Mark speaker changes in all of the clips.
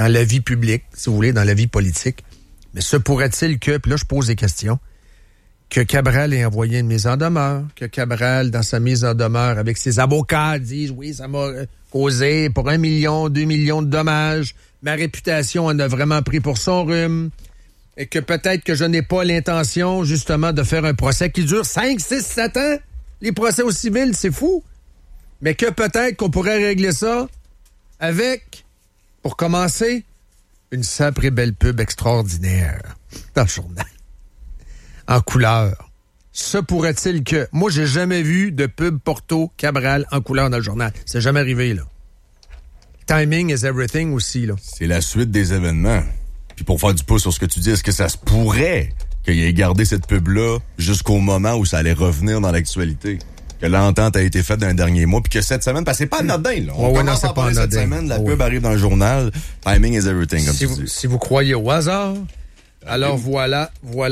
Speaker 1: dans la vie publique, si vous voulez, dans la vie politique. Mais se pourrait-il que, puis là, je pose des questions, que Cabral ait envoyé une mise en demeure, que Cabral, dans sa mise en demeure, avec ses avocats, dise, oui, ça m'a causé pour 1 million, 2 millions de dommages, ma réputation en a vraiment pris pour son rhume, et que peut-être que je n'ai pas l'intention, justement, de faire un procès qui dure 5, 6, 7 ans. Les procès au civil, c'est fou. Mais que peut-être qu'on pourrait régler ça avec, pour commencer, une sacrée belle pub extraordinaire dans le journal. En couleur. Se pourrait-il que... Moi, j'ai jamais vu de pub Porto Cabral en couleur dans le journal. C'est jamais arrivé, là. Timing is everything aussi, là.
Speaker 2: C'est la suite des événements. Puis pour faire du pouce sur ce que tu dis, est-ce que ça se pourrait qu'il ait gardé cette pub-là jusqu'au moment où ça allait revenir dans l'actualité? Que l'entente a été faite d'un dernier mois, puis que cette semaine, parce que c'est pas anodin, là. On commence à parler cette semaine, la pub arrive dans le journal. Timing is everything, comme tu dis.
Speaker 1: Si vous croyez au hasard... Alors voilà.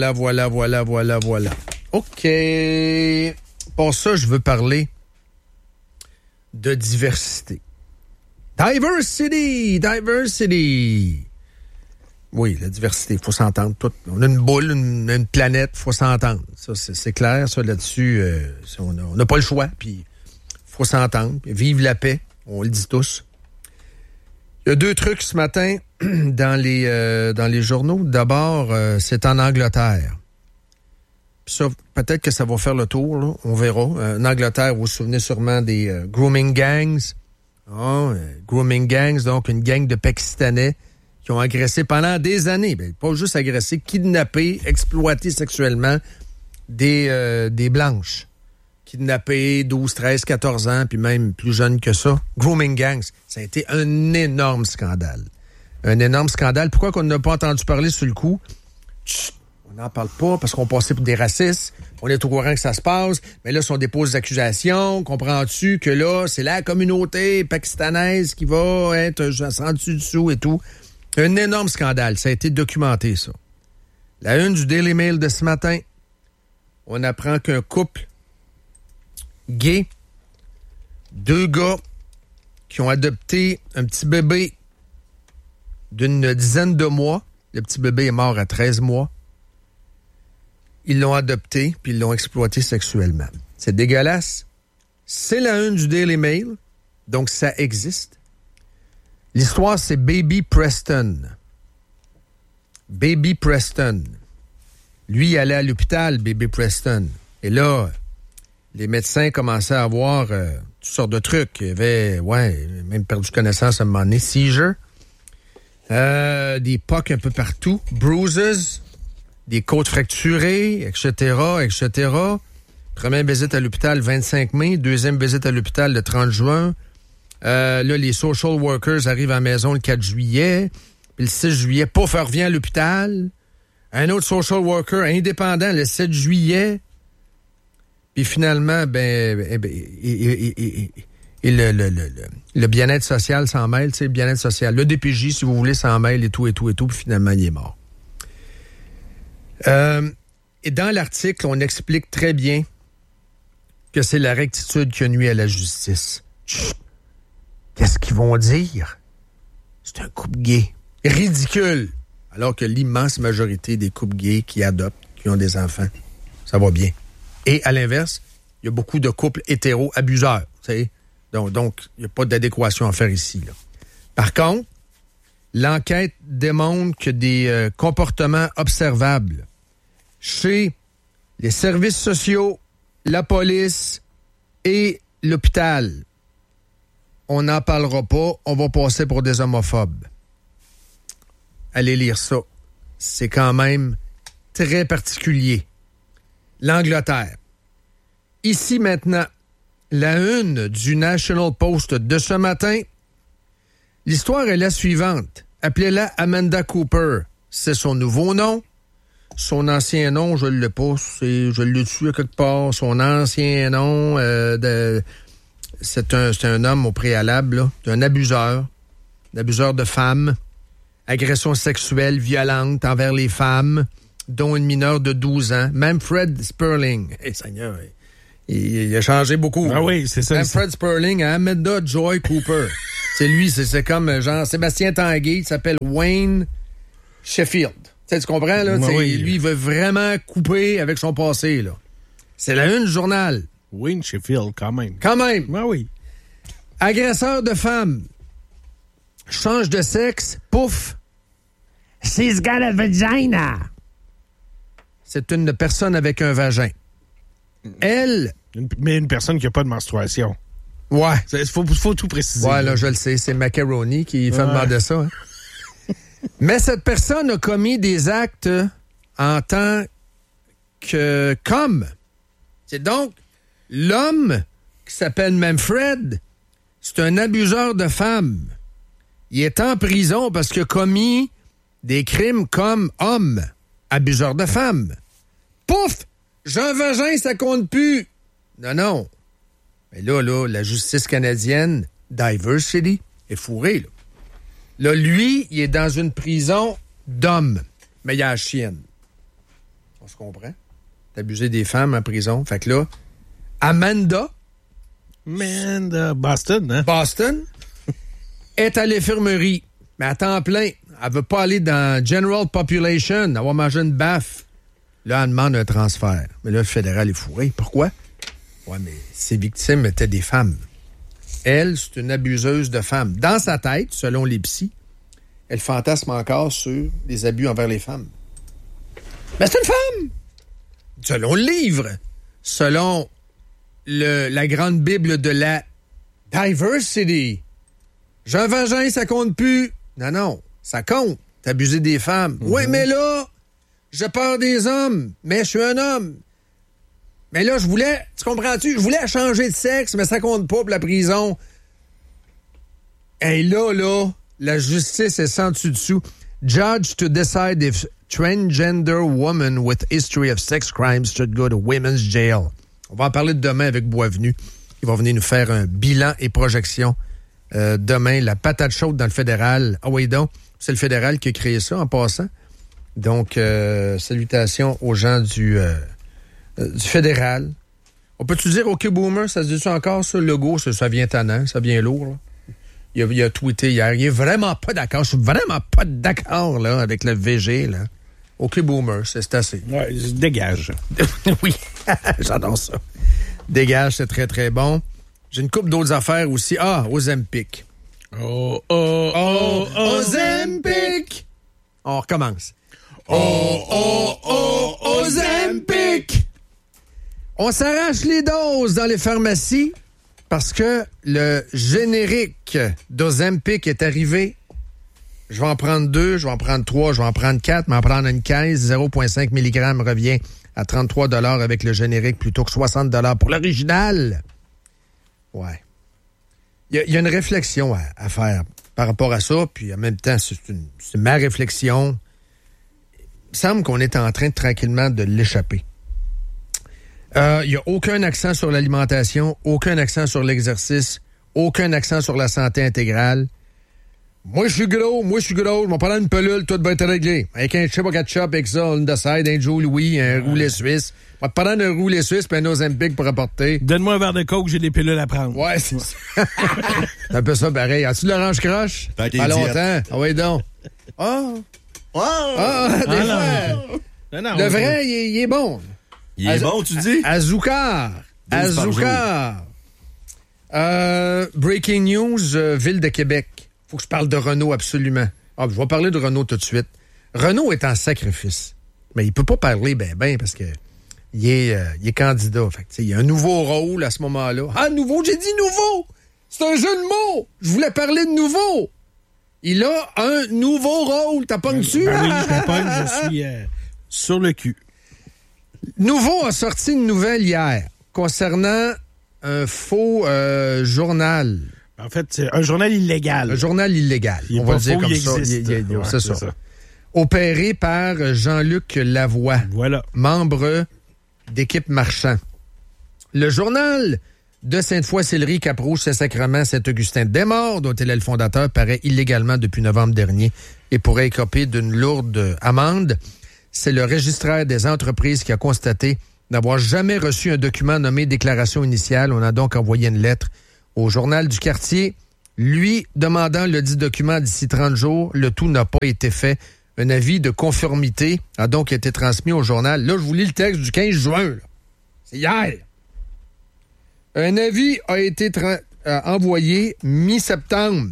Speaker 1: OK. Pour ça, je veux parler de diversité. Diversity! Oui, la diversité, il faut s'entendre. On a une boule, une planète, il faut s'entendre. Ça, c'est clair, ça, là-dessus. On n'a pas le choix, puis il faut s'entendre. Vive la paix, on le dit tous. Il y a 2 trucs ce matin dans les journaux. D'abord, c'est en Angleterre. Puis ça, peut-être que ça va faire le tour, là. On verra. En Angleterre, vous vous souvenez sûrement des grooming gangs. Grooming gangs, donc une gang de Pakistanais qui ont agressé pendant des années. Ben, pas juste agressé, kidnappé, exploité sexuellement des blanches. Kidnappés 12, 13, 14 ans, puis même plus jeunes que ça. Grooming gangs, ça a été un énorme scandale. Un énorme scandale. Pourquoi qu'on n'a pas entendu parler sur le coup? Chut, on n'en parle pas parce qu'on passait pour des racistes. On est au courant que ça se passe. Mais là, si on dépose des accusations, comprends-tu que là, c'est la communauté pakistanaise qui va être sans dessus et tout. Un énorme scandale. Ça a été documenté, ça. La une du Daily Mail de ce matin, on apprend qu'un couple gay, 2 gars qui ont adopté un petit bébé d'une dizaine de mois. Le petit bébé est mort à 13 mois. Ils l'ont adopté, puis ils l'ont exploité sexuellement. C'est dégueulasse. C'est la une du Daily Mail, donc ça existe. L'histoire, c'est Baby Preston. Baby Preston. Lui, il allait à l'hôpital, Baby Preston. Et là, les médecins commençaient à avoir toutes sortes de trucs. Il avait, même perdu connaissance à un moment donné. Seizure. Des pocs un peu partout. Bruises. Des côtes fracturées, etc. Première visite à l'hôpital, 25 mai. Deuxième visite à l'hôpital, le 30 juin. Là, les social workers arrivent à la maison le 4 juillet. Puis le 6 juillet, pouf, elle revient à l'hôpital. Un autre social worker indépendant le 7 juillet. Puis finalement, le bien-être social s'en mêle, tu sais, le bien-être social. Le DPJ, si vous voulez, s'en mêle et tout, puis finalement, il est mort. Et dans l'article, on explique très bien que c'est la rectitude qui a nuit à la justice. Chut! Qu'est-ce qu'ils vont dire? C'est un couple gay. Ridicule! Alors que l'immense majorité des couples gays qui adoptent, qui ont des enfants, ça va bien. Et à l'inverse, il y a beaucoup de couples hétéros abuseurs. Tu sais? Donc, il n'y a pas d'adéquation à faire ici, là. Par contre, l'enquête démontre que des comportements observables chez les services sociaux, la police et l'hôpital, on n'en parlera pas, on va passer pour des homophobes. Allez lire ça. C'est quand même très particulier. L'Angleterre. Ici maintenant, la une du National Post de ce matin. L'histoire est la suivante. Appelez-la Amanda Cooper. C'est son nouveau nom. Son ancien nom, je ne l'ai pas. Je l'ai tué à quelque part. Son ancien nom, c'est un homme au préalable, là, un abuseur de femmes, agression sexuelle violente envers les femmes, dont une mineure de 12 ans. Même Fred Sperling, Seigneur, Il a changé beaucoup.
Speaker 3: Ah oui, c'est ça.
Speaker 1: Fred Sperling à Amanda Joy Cooper. C'est lui, c'est comme genre Sébastien Tanguay, il s'appelle Wayne Sheffield. Tu comprends, là?
Speaker 3: Oui.
Speaker 1: Lui, il veut vraiment couper avec son passé, là. C'est la une du journal.
Speaker 3: Wayne Sheffield, quand même.
Speaker 1: Quand même.
Speaker 3: Ah oui.
Speaker 1: Agresseur de femmes. Change de sexe. Pouf. She's got a vagina. C'est une personne avec un vagin. Elle...
Speaker 3: Mais une personne qui n'a pas de menstruation.
Speaker 1: Ouais.
Speaker 3: Il faut tout préciser.
Speaker 1: Ouais, là, je le sais. C'est Macaroni qui fait demander ça. Hein. Mais cette personne a commis des actes en tant que... comme. C'est donc l'homme qui s'appelle Manfred, c'est un abuseur de femmes. Il est en prison parce qu'il a commis des crimes comme homme, abuseur de femmes. Pouf! Jean Vagin, ça compte plus. Non. Mais là, la justice canadienne, Diversity, est fourrée, là. Là, lui, il est dans une prison d'hommes, mais il a la chienne. On se comprend? T'abusé des femmes en prison. Fait que là, Amanda
Speaker 3: Boston, hein?
Speaker 1: Boston est à l'infirmerie, mais à temps plein. Elle veut pas aller dans General Population, elle va manger une baffe. Là, elle demande un transfert. Mais là, le fédéral est fourré. Pourquoi? Ouais, mais ses victimes étaient des femmes. Elle, c'est une abuseuse de femmes. Dans sa tête, selon les psys, elle fantasme encore sur les abus envers les femmes. Mais c'est une femme! Selon le livre, selon la grande Bible de la Diversity. Jean Vagin, ça compte plus. Non, ça compte. T'abuser des femmes. Mm-hmm. Oui, mais là, j'ai peur des hommes. Mais je suis un homme. Mais là, tu comprends-tu? Je voulais changer de sexe, mais ça compte pas pour la prison. Et là, la justice est sans dessus. Judge to decide if transgender woman with history of sex crimes should go to women's jail. On va en parler demain avec Boisvenu. Il va venir nous faire un bilan et projection. Demain, la patate chaude dans le fédéral. Ah oui, donc, c'est le fédéral qui a créé ça en passant. Donc, salutations aux gens du fédéral. On peut-tu dire OK Boomer, ça se dit ça encore, ça, le logo, ça vient tannant, ça vient lourd, là. Il a tweeté hier. Il est vraiment pas d'accord. Je suis vraiment pas d'accord, là, avec le VG, là. OK Boomer, c'est assez.
Speaker 3: Ouais, dégage.
Speaker 1: Oui, j'adore ça. Dégage, c'est très, très bon. J'ai une couple d'autres affaires aussi. Ah, Ozempic. Ozempic! On recommence. Ozempic! On s'arrache les doses dans les pharmacies parce que le générique d'Ozempic est arrivé. Je vais en prendre 2, je vais en prendre 3, je vais en prendre 4, mais en prendre une caisse, 0,5 mg revient à 33 $ avec le générique plutôt que 60 $ pour l'original. Ouais. Il y a une réflexion à faire par rapport à ça, puis en même temps, c'est ma réflexion. Il semble qu'on est en train tranquillement de l'échapper. Il n'y a aucun accent sur l'alimentation, aucun accent sur l'exercice, aucun accent sur la santé intégrale. Moi, je suis gros, je vais prendre une pelule, tout va être réglé. Avec un chip au ketchup, avec ça, on décide, un Joe Louis, un roulet suisse. Je vais te prendre un roulet suisse puis un Ozempic pour apporter.
Speaker 3: Donne-moi un verre de coke, j'ai des pilules à prendre.
Speaker 1: Ouais, c'est ça. C'est un peu ça, pareil. As-tu de l'orange croche? Pas longtemps. Ah oui, donc. Des fois.
Speaker 3: Non,
Speaker 1: le vrai, il est bon.
Speaker 2: Il est bon, tu dis?
Speaker 1: Azoukar. Breaking news, Ville de Québec. Faut que je parle de Renault absolument. Je vais parler de Renault tout de suite. Renault est en sacrifice. Mais il peut pas parler ben parce que il est candidat. Fait que, il y a un nouveau rôle à ce moment-là. Ah, nouveau? J'ai dit nouveau! C'est un jeu de mots! Je voulais parler de nouveau! Il a un nouveau rôle. T'as pas dessus?
Speaker 3: Oui, je suis sur le cul.
Speaker 1: Nouveau a sorti une nouvelle hier concernant un faux journal.
Speaker 3: En fait, c'est un journal illégal.
Speaker 1: Un journal illégal. On va le dire comme ça. C'est ça. Opéré par Jean-Luc Lavoie.
Speaker 3: Voilà.
Speaker 1: Membre d'équipe Marchand. Le journal de Sainte-Foy-Sillery, Cap-Rouge, Saint-Sacrement, Saint-Augustin-des-Maures, dont il est le fondateur, paraît illégalement depuis novembre dernier et pourrait écoper d'une lourde amende. C'est le registraire des entreprises qui a constaté n'avoir jamais reçu un document nommé déclaration initiale. On a donc envoyé une lettre au journal du quartier, lui demandant le dit document d'ici 30 jours. Le tout n'a pas été fait. Un avis de conformité a donc été transmis au journal. Là, je vous lis le texte du 15 juin. Là. C'est hier. Un avis a été envoyé mi-septembre.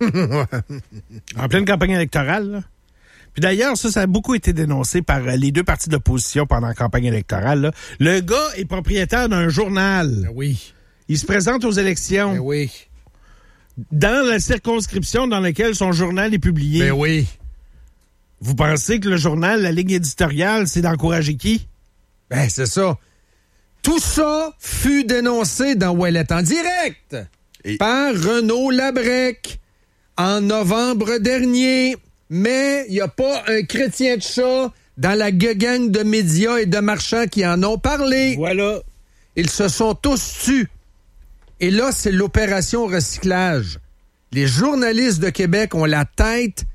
Speaker 3: En pleine campagne électorale, là. Puis d'ailleurs, ça a beaucoup été dénoncé par les deux partis d'opposition pendant la campagne électorale. Là. Le gars est propriétaire d'un journal.
Speaker 1: Ben oui.
Speaker 3: Il se présente aux élections.
Speaker 1: Ben oui.
Speaker 3: Dans la circonscription dans laquelle son journal est publié.
Speaker 1: Ben oui.
Speaker 3: Vous pensez que le journal, la ligne éditoriale, c'est d'encourager qui?
Speaker 1: Ben, c'est ça. Tout ça fut dénoncé dans Ouellet en direct par Renaud Labrec en novembre dernier. Mais il n'y a pas un chrétien de chat dans la gang de médias et de marchands qui en ont parlé.
Speaker 3: Voilà.
Speaker 1: Ils se sont tous tus. Et là, c'est l'opération recyclage. Les journalistes de Québec ont la tête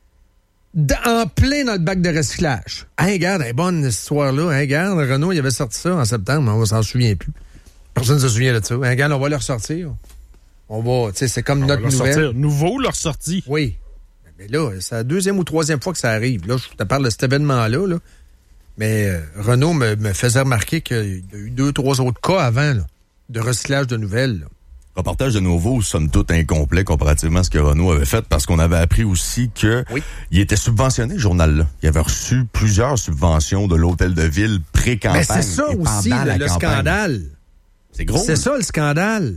Speaker 1: en plein dans le bac de recyclage. Hey, regarde, elle est bonne cette histoire-là. Hey, regarde, Renaud, il avait sorti ça en septembre, mais on s'en souvient plus. Personne ne se souvient de ça. Hey, regarde, on va le ressortir. On va, tu sais, c'est comme notre nouvelle.
Speaker 3: Sortir. Nouveau, leur sortie.
Speaker 1: Oui. Mais là, c'est la deuxième ou troisième fois que ça arrive. Là, je te parle de cet événement-là. Là. Mais Renaud me faisait remarquer qu'il y a eu 2-3 autres cas avant là, de recyclage de nouvelles. Là.
Speaker 2: Reportage de nouveau, somme toute incomplet comparativement à ce que Renaud avait fait, parce qu'on avait appris aussi que il était subventionné, le journal-là. Il avait reçu plusieurs subventions de l'hôtel de ville pré-campagne.
Speaker 1: Mais c'est ça aussi, le scandale.
Speaker 2: C'est gros.
Speaker 1: C'est ça, le scandale.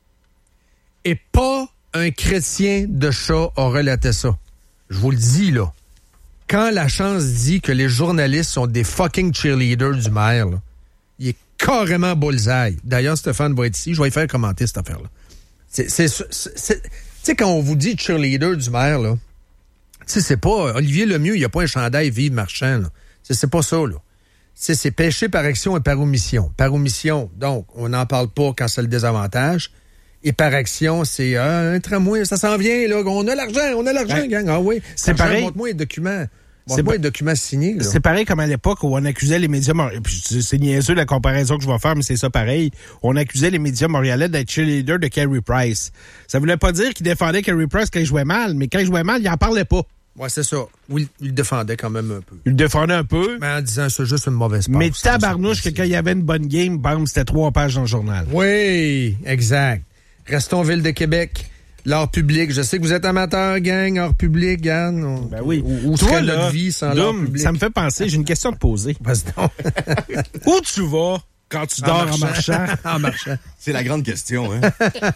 Speaker 1: Et pas un chrétien de chat a relaté ça. Je vous le dis, là. Quand la chance dit que les journalistes sont des fucking cheerleaders du maire, là, il est carrément bullseye. D'ailleurs, Stéphane va être ici. Je vais lui faire commenter cette affaire-là. Tu sais, quand on vous dit cheerleader du maire, là, tu sais, c'est pas... Olivier Lemieux, il n'y a pas un chandail vive marchand, là. C'est pas ça, là. C'est péché par action et par omission. Par omission, donc, on n'en parle pas quand c'est le désavantage. Et par action, c'est un tramway, ça s'en vient, là. On a l'argent, gang. Ah oui.
Speaker 3: C'est pareil.
Speaker 1: Montre-moi les documents. Montre-moi les documents signés, là.
Speaker 3: C'est pareil comme à l'époque où on accusait les médias... C'est niaiseux la comparaison que je vais faire, mais c'est ça pareil. On accusait les médias montréalais d'être cheerleader de Carey Price. Ça voulait pas dire qu'il défendait Carey Price quand il jouait mal, mais quand il jouait mal, il en parlait pas.
Speaker 1: Ouais, c'est ça. Oui, il le défendait quand même un peu.
Speaker 3: Il le défendait un peu.
Speaker 1: Mais en disant, c'est juste une mauvaise passe.
Speaker 3: Mais tabarnouche que quand il y avait une bonne game, bam, c'était 3 pages dans le journal.
Speaker 1: Oui, exact. Restons Ville de Québec. L'art public. Je sais que vous êtes amateur, gang, art public, gang.
Speaker 3: Ben oui.
Speaker 1: Où serait notre vie sans l'art public?
Speaker 3: Ça me fait penser, j'ai une question à te poser.
Speaker 1: Vas-y donc.
Speaker 3: Où tu vas quand tu dors en marchant?
Speaker 1: En marchant.
Speaker 2: C'est la grande question, hein?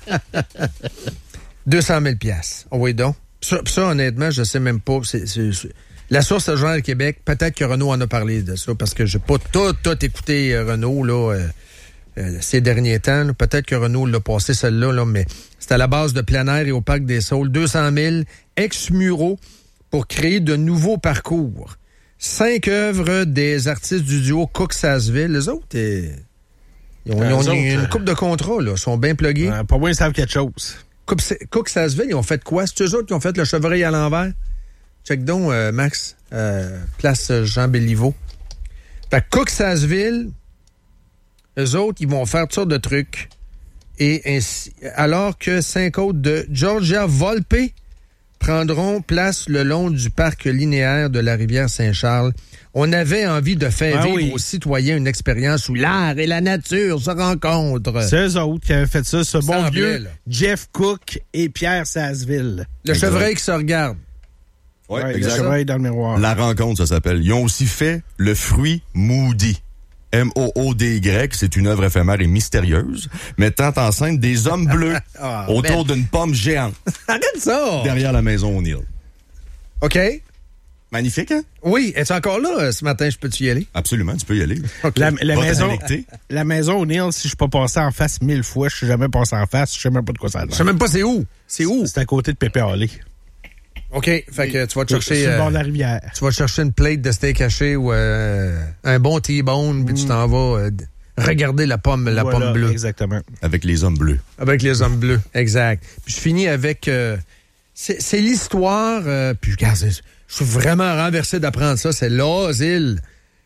Speaker 1: 200 000 $. Oh oui, donc. Ça, honnêtement, je sais même pas. La source, c'est le Journal de Québec. Peut-être que Renaud en a parlé de ça, parce que j'ai pas tout écouté Renaud, là, ces derniers temps. Là. Peut-être que Renaud l'a passé celle-là, là, mais c'est à la base de plein air et au Parc des Saules. 200 000 ex-muraux pour créer de nouveaux parcours. 5 œuvres des artistes du duo Cook-Sasseville. Les autres, ils ont une couple de contrats, là. Ils sont bien plugués.
Speaker 3: Pas moins, ils savent quelque chose.
Speaker 1: Cook-Sasseville, ils ont fait quoi? C'est eux autres qui ont fait le chevreuil à l'envers? Check donc, Max. Place Jean Béliveau. Fait que Cook-Sasseville, eux autres, ils vont faire toutes sortes de trucs. Et ainsi, alors que 5 autres de Georgia Volpe prendront place le long du parc linéaire de la rivière Saint-Charles. On avait envie de faire vivre aux citoyens une expérience où l'art et la nature se rencontrent.
Speaker 3: C'est eux autres qui avaient fait ça, ce bon vieux
Speaker 1: là.
Speaker 3: Jeff Cook et Pierre Sasseville.
Speaker 1: Le chevreuil qui se regarde.
Speaker 2: Oui,
Speaker 3: Le
Speaker 2: exactement.
Speaker 3: chevreuil dans le miroir.
Speaker 2: La rencontre, ça s'appelle. Ils ont aussi fait le fruit Moody. M-O-O-D-Y, c'est une œuvre éphémère et mystérieuse, mettant en scène des hommes bleus autour d'une pomme géante.
Speaker 1: Arrête ça!
Speaker 2: Derrière la maison O'Neill.
Speaker 1: OK.
Speaker 2: Magnifique, hein?
Speaker 1: Oui. Es-tu encore là ce matin? Je peux-tu y aller?
Speaker 2: Absolument, tu peux y aller.
Speaker 1: Okay.
Speaker 3: La maison O'Neill, si je suis pas passé en face 1000 fois, je suis jamais passé en face, je sais même pas de quoi ça a l'air.
Speaker 1: Je sais même pas c'est où. C'est où?
Speaker 3: C'est à côté de Pépé Hallé.
Speaker 1: OK. Fait que tu vas te chercher...
Speaker 3: Sur le bord de la rivière.
Speaker 1: Tu vas chercher une plate de steak haché ou un bon T-bone, puis tu t'en vas regarder la pomme bleue.
Speaker 3: Exactement.
Speaker 2: Avec les hommes bleus.
Speaker 1: Avec les hommes bleus, exact. Puis je finis avec... c'est l'histoire... puis regarde, je suis vraiment renversé d'apprendre ça. C'est l'asile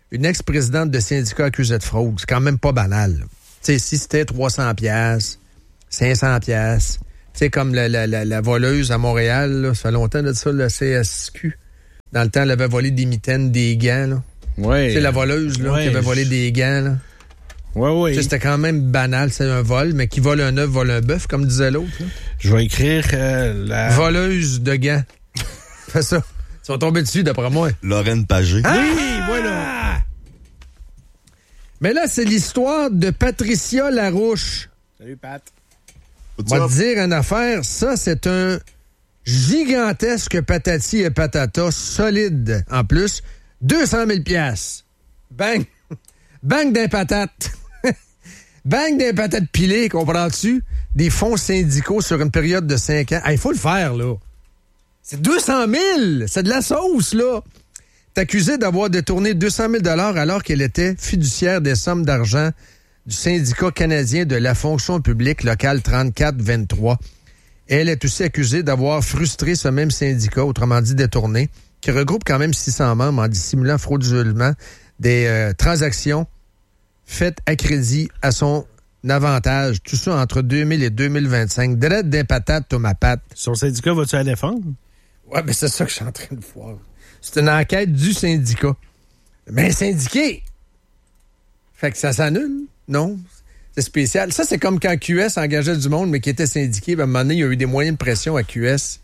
Speaker 1: une ex-présidente de syndicat accusée de fraude. C'est quand même pas banal. Tu sais, si c'était 300$, 500$, tu sais, comme la voleuse à Montréal, là, ça fait longtemps de ça, le CSQ. Dans le temps, elle avait volé des mitaines, des gants, là.
Speaker 3: Ouais.
Speaker 1: Tu sais, la voleuse, là, qui avait volé des gants, là.
Speaker 3: Oui.
Speaker 1: Tu sais, c'était quand même banal, c'est un vol, mais qui vole un œuf, vole un bœuf, comme disait l'autre, là.
Speaker 3: Je vais écrire la...
Speaker 1: Voleuse de gants. Fais ça. Ils sont tombés dessus, d'après moi.
Speaker 2: Lorraine Pagé.
Speaker 3: Ah! Oui, voilà.
Speaker 1: Mais là, c'est l'histoire de Patricia Larouche.
Speaker 3: Salut, Pat.
Speaker 1: On va te dire une affaire. Ça, c'est un gigantesque patati et patata solide. En plus, 200 000 $. Bang! Bang d'un patate. Bang d'un patate pilées, comprends-tu? Des fonds syndicaux sur une période de 5 ans. Il faut le faire, là. C'est 200 000! C'est de la sauce, là! T'es accusé d'avoir détourné 200 000 $ alors qu'elle était fiduciaire des sommes d'argent du syndicat canadien de la fonction publique locale 3423. Elle est aussi accusée d'avoir frustré ce même syndicat, autrement dit détourné, qui regroupe quand même 600 membres en dissimulant frauduleusement des transactions faites à crédit à son avantage. Tout ça entre 2000 et 2025. Drette des patates, ma patte.
Speaker 3: Son syndicat, vas-tu la défendre?
Speaker 1: Ouais, mais c'est ça que je suis en train de voir. C'est une enquête du syndicat. Mais syndiqué! Fait que ça s'annule, non? C'est spécial. Ça, c'est comme quand QS engageait du monde, mais qui était syndiqué. Ben, à un moment donné, il y a eu des moyens de pression à QS.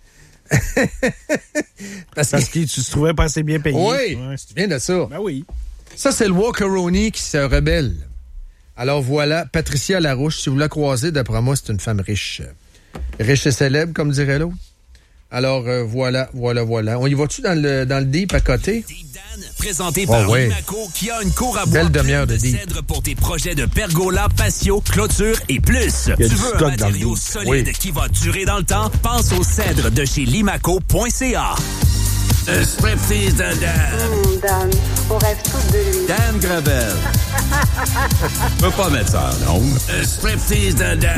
Speaker 1: Parce que
Speaker 3: tu te trouvais pas assez bien payé.
Speaker 1: Oui,
Speaker 3: ouais.
Speaker 1: tu viens de ça.
Speaker 3: Ben oui.
Speaker 1: Ça, c'est le Walkeroni qui se rebelle. Alors voilà, Patricia Larouche, si vous la croisez, d'après moi, c'est une femme riche. Riche et célèbre, comme dirait l'autre. Alors, voilà. On y va-tu dans le deep à côté?
Speaker 4: Deep Dan, présenté par Limaco, qui a une cour à bois
Speaker 1: demi-heure de deep.
Speaker 4: cèdre pour tes projets de pergola, patio, clôture et plus.
Speaker 3: Il y a
Speaker 4: Tu
Speaker 3: du
Speaker 4: veux
Speaker 3: stock
Speaker 4: un
Speaker 3: dans le
Speaker 4: matériau
Speaker 3: deep.
Speaker 4: solide qui va durer dans le temps? Pense au cèdre de chez limaco.ca. Un striptease de Dan.
Speaker 5: Dan, on rêve tous de lui.
Speaker 4: Dan Gravel. Je peux pas mettre ça, non? Un striptease de Dan.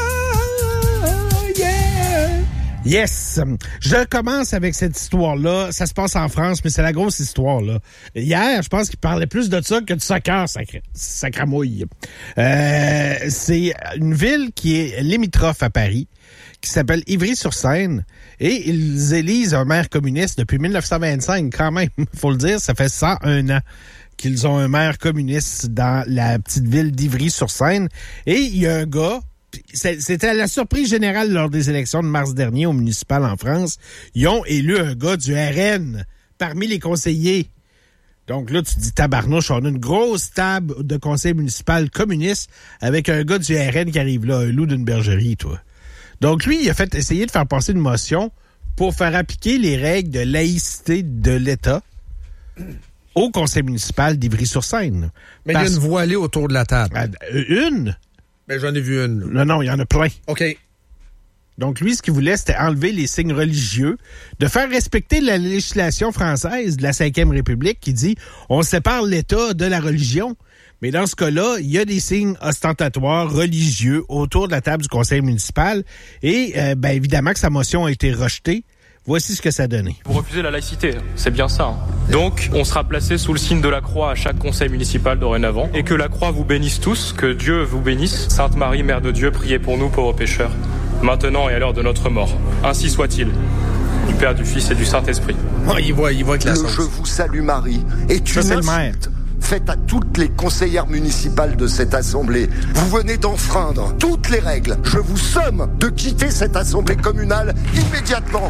Speaker 3: Yes! Je commence avec cette histoire-là. Ça se passe en France, mais c'est la grosse histoire, là. Hier, je pense qu'il parlait plus de ça que de soccer, sacramouille. C'est une ville qui est limitrophe à Paris, qui s'appelle Ivry-sur-Seine, et ils élisent un maire communiste depuis 1925, quand même. Faut le dire, ça fait 101 ans qu'ils ont un maire communiste dans la petite ville d'Ivry-sur-Seine. Et il y a un gars... C'était la surprise générale lors des élections de mars dernier au municipal en France. Ils ont élu un gars du RN parmi les conseillers. Donc là, tu te dis tabarnouche, on a une grosse table de conseil municipal communiste avec un gars du RN qui arrive là, un loup d'une bergerie, toi. Donc lui, il a fait essayer de faire passer une motion pour faire appliquer les règles de laïcité de l'État au conseil municipal d'Ivry-sur-Seine.
Speaker 1: Mais il y a une voilée autour de la table.
Speaker 3: Une?
Speaker 1: Ben, j'en ai vu une.
Speaker 3: Non, il y en a plein.
Speaker 1: OK.
Speaker 3: Donc, lui, ce qu'il voulait, c'était enlever les signes religieux, de faire respecter la législation française de la 5e République qui dit on sépare l'État de la religion. Mais dans ce cas-là, il y a des signes ostentatoires religieux autour de la table du conseil municipal. Et, évidemment que sa motion a été rejetée. Voici ce que ça a donné.
Speaker 6: Vous refusez la laïcité, c'est bien ça. Hein. Donc, on sera placé sous le signe de la croix à chaque conseil municipal dorénavant. Et que la croix vous bénisse tous, que Dieu vous bénisse. Sainte Marie, Mère de Dieu, priez pour nous pauvres pécheurs, maintenant et à l'heure de notre mort. Ainsi soit-il. Du Père, du Fils et du Saint-Esprit.
Speaker 1: Oh, il voit avec la sauce.
Speaker 7: Je vous salue Marie est une insulte faite à toutes les conseillères municipales de cette assemblée. Vous venez d'enfreindre toutes les règles. Je vous somme de quitter cette assemblée communale immédiatement.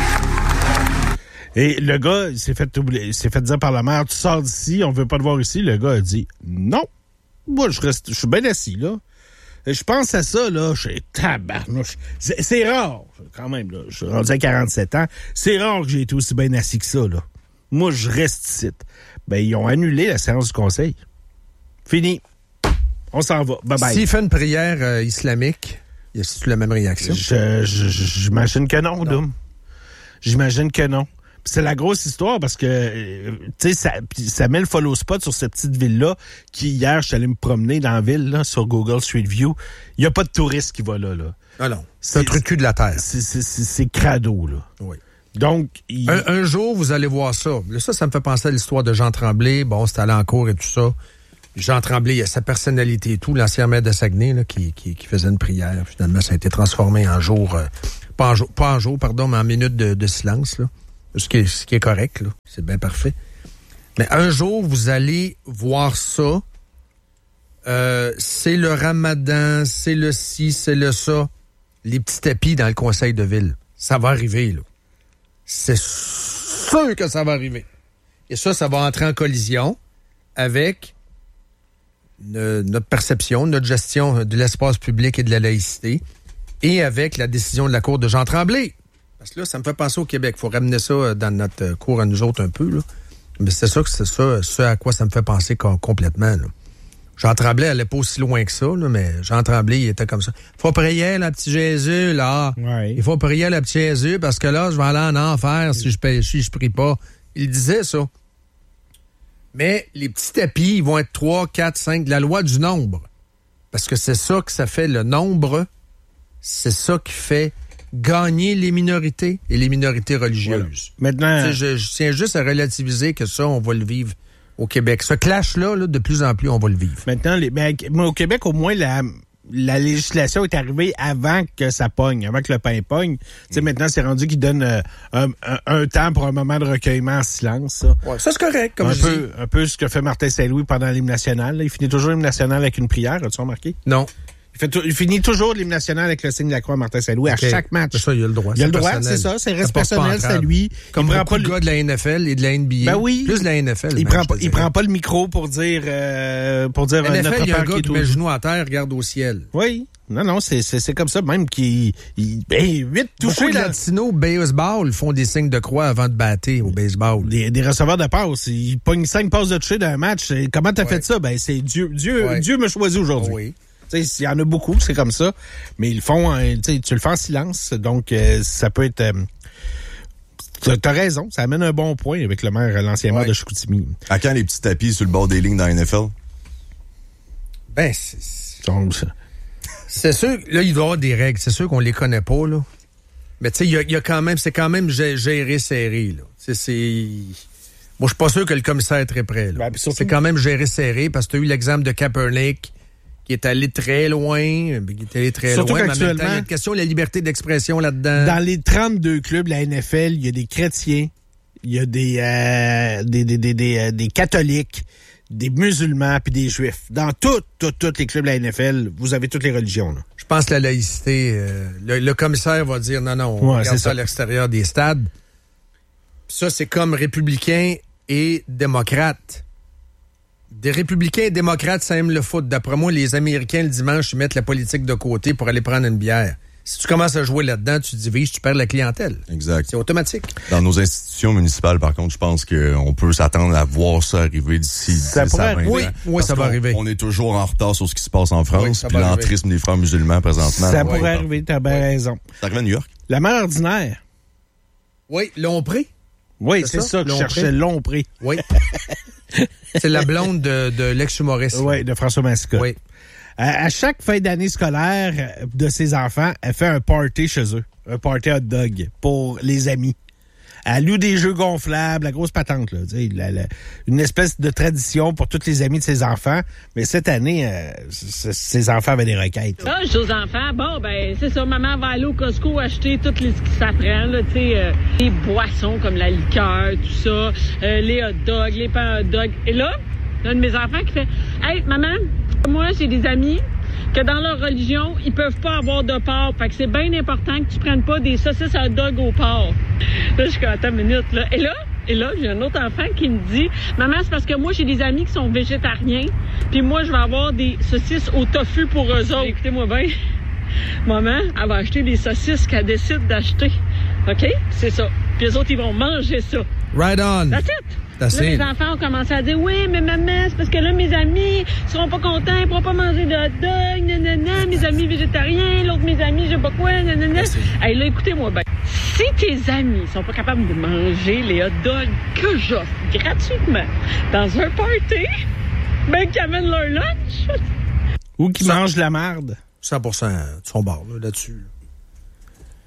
Speaker 3: Et le gars, il s'est fait dire par la maire, tu sors d'ici, on veut pas te voir ici. Le gars a dit, non, moi je suis bien assis là. Et je pense à ça, là, je suis tabarnouche. C'est rare, quand même, là. Je suis rendu à 47 ans. C'est rare que j'ai été aussi bien assis que ça, là. Moi, je reste ici. Ben, ils ont annulé la séance du conseil. Fini. On s'en va. Bye-bye.
Speaker 1: S'il fait une prière islamique, y a-t-il la même réaction?
Speaker 3: J'imagine que non, Dom. J'imagine que non. Puis c'est la grosse histoire parce que, tu sais, ça met le follow spot sur cette petite ville-là qui, hier, je suis allé me promener dans la ville, là, sur Google Street View. Il n'y a pas de touristes qui va là.
Speaker 1: Ah non. C'est un truc de cul de la terre.
Speaker 3: C'est crado, là.
Speaker 1: Oui.
Speaker 3: Donc,
Speaker 1: un jour, vous allez voir ça. Là, ça me fait penser à l'histoire de Jean Tremblay. Bon, c'était allé en cours et tout ça. Jean Tremblay, il a sa personnalité et tout, l'ancien maire de Saguenay, là, qui faisait une prière. Finalement, ça a été transformé en jour, pas en jour, mais en minute de silence, là. Ce qui est correct, là. C'est bien parfait. Mais un jour, vous allez voir ça. C'est le ramadan, c'est le ci, c'est le ça. Les petits tapis dans le conseil de ville. Ça va arriver, là. C'est sûr que ça va arriver. Et ça va entrer en collision avec notre perception, notre gestion de l'espace public et de la laïcité, et avec la décision de la Cour de Jean Tremblay. Parce que là, ça me fait penser au Québec. Il faut ramener ça dans notre cours à nous autres un peu, là. Mais c'est ça, ce à quoi ça me fait penser complètement, là. Jean Tremblay allait pas aussi loin que ça, là, mais Jean Tremblay, il était comme ça. Il faut prier, le petit Jésus, là.
Speaker 3: Ouais.
Speaker 1: Il faut prier, le petit Jésus, parce que là, je vais aller en enfer si je prie pas. Il disait ça. Mais les petits tapis, ils vont être 3, 4, 5, la loi du nombre. Parce que c'est ça que ça fait, le nombre. C'est ça qui fait gagner les minorités et les minorités religieuses.
Speaker 3: Voilà. Maintenant,
Speaker 1: je tiens juste à relativiser que ça, on va le vivre au Québec. Ce clash-là, de plus en plus, on va le vivre.
Speaker 3: Maintenant, au Québec, au moins, la législation est arrivée avant que ça pogne, avant que le pain pogne. Tu sais, maintenant, c'est rendu qu'ils donnent un temps pour un moment de recueillement en silence. Ça,
Speaker 1: ouais, ça c'est correct, comme je dis.
Speaker 3: Un peu ce que fait Martin Saint-Louis pendant l'hymne national. Là. Il finit toujours l'hymne national avec une prière, as-tu remarqué?
Speaker 1: Non.
Speaker 3: Il finit toujours l'hymne national avec le signe de la croix Martin Saint-Louis à chaque match.
Speaker 1: C'est ça, il a le droit.
Speaker 3: Il a le droit, c'est ça. C'est reste personnel, c'est à lui.
Speaker 1: Comme beaucoup de gars de la NFL et de la NBA.
Speaker 3: Ben oui.
Speaker 1: Plus de la NFL.
Speaker 3: Il prend pas le micro pour dire
Speaker 1: NFL,
Speaker 3: notre
Speaker 1: il y a un
Speaker 3: père
Speaker 1: gars
Speaker 3: qui
Speaker 1: met le genou à terre, regarde au ciel.
Speaker 3: Oui. Non, c'est comme ça, même qu'il... 8 touchés...
Speaker 1: Beaucoup de latinos baseball font des signes de croix avant de battre au baseball.
Speaker 3: Des receveurs de passes. Ils pognent 5 passes de toucher d'un match. Comment t'as fait ça? Ben, c'est Dieu me choisit aujourd'hui.
Speaker 1: Oui.
Speaker 3: Il y en a beaucoup, c'est comme ça. Mais ils le font, tu le fais en silence. Donc, ça peut être... T'as raison, ça amène un bon point avec l'ancien maire de Chicoutimi.
Speaker 2: À quand les petits tapis sur le bord des lignes dans la NFL?
Speaker 1: Ben, c'est sûr, là, il doit y avoir des règles. C'est sûr qu'on les connaît pas, là. Mais tu sais, il y a quand même, c'est quand même géré serré, là. Moi, je suis pas sûr que le commissaire est très près, là. Ben, c'est quand même géré serré parce que tu as eu l'exemple de Kaepernick qui est allé très loin.
Speaker 3: Surtout
Speaker 1: loin,
Speaker 3: qu'actuellement,
Speaker 1: mais en même temps, il y a une question de la liberté d'expression là-dedans.
Speaker 3: Dans les 32 clubs de la NFL, il y a des chrétiens, il y a des catholiques, des musulmans puis des juifs. Dans tous les clubs de la NFL, vous avez toutes les religions, là. Je
Speaker 1: pense que la laïcité, le commissaire va dire non, on regarde ça à l'extérieur des stades. Ça, c'est comme républicains et démocrates. Des républicains et démocrates, ça aime le foot. D'après moi, les Américains, le dimanche, ils mettent la politique de côté pour aller prendre une bière. Si tu commences à jouer là-dedans, tu te divises, tu perds la clientèle.
Speaker 2: Exact.
Speaker 1: C'est automatique.
Speaker 2: Dans nos institutions municipales, par contre, je pense qu'on peut s'attendre à voir ça arriver d'ici 10 à 20 ans.
Speaker 1: Oui, ça va arriver.
Speaker 2: On est toujours en retard sur ce qui se passe en France, puis l'entrisme des frères musulmans présentement.
Speaker 3: Ça pourrait arriver, t'as bien raison.
Speaker 2: Ça arrive à New York.
Speaker 3: La mère ordinaire.
Speaker 1: Oui, Lompré.
Speaker 3: Oui, c'est ça que je cherchais, Lompré.
Speaker 1: Oui. C'est la blonde de l'ex-humoriste.
Speaker 3: Oui, de François Massica.
Speaker 1: Oui.
Speaker 3: À chaque fin d'année scolaire de ses enfants, elle fait un party chez eux. Un party hot dog pour les amis. Elle loue des jeux gonflables, la grosse patente, là. Une espèce de tradition pour tous les amis de ses enfants. Mais cette année, ses enfants avaient des requêtes.
Speaker 8: Là, je dis aux enfants, c'est ça, maman va aller au Costco acheter tout ce qui s'apprend, là, tu sais, les boissons comme la liqueur, tout ça, les hot dogs, les pains hot dogs. Et là, un de mes enfants qui fait, hey, maman, moi, j'ai des amis que dans leur religion, ils peuvent pas avoir de porc. Fait que c'est bien important que tu prennes pas des saucisses à hot dog au porc. Là, je suis comme, attends une minute, là. Et là, j'ai un autre enfant qui me dit, maman, c'est parce que moi, j'ai des amis qui sont végétariens, puis moi, je vais avoir des saucisses au tofu pour eux autres. Écoutez-moi bien. Maman, elle va acheter des saucisses qu'elle décide d'acheter. OK? C'est ça. Puis les autres, ils vont manger ça.
Speaker 1: Right on.
Speaker 8: That's it. Là, les enfants ont commencé à dire, oui, mais maman, c'est parce que là, mes amis seront pas contents, ils pourront pas manger de hot dog, nanana, mes amis végétariens, l'autre, mes amis, je sais pas quoi, nanana. Hey, là, écoutez-moi bien. Si tes amis sont pas capables de manger les hot dogs que j'offre gratuitement dans un party, ben, qu'ils amènent leur lunch.
Speaker 3: Ou qu'ils mangent de la marde.
Speaker 1: 100% de son bord, là-dessus.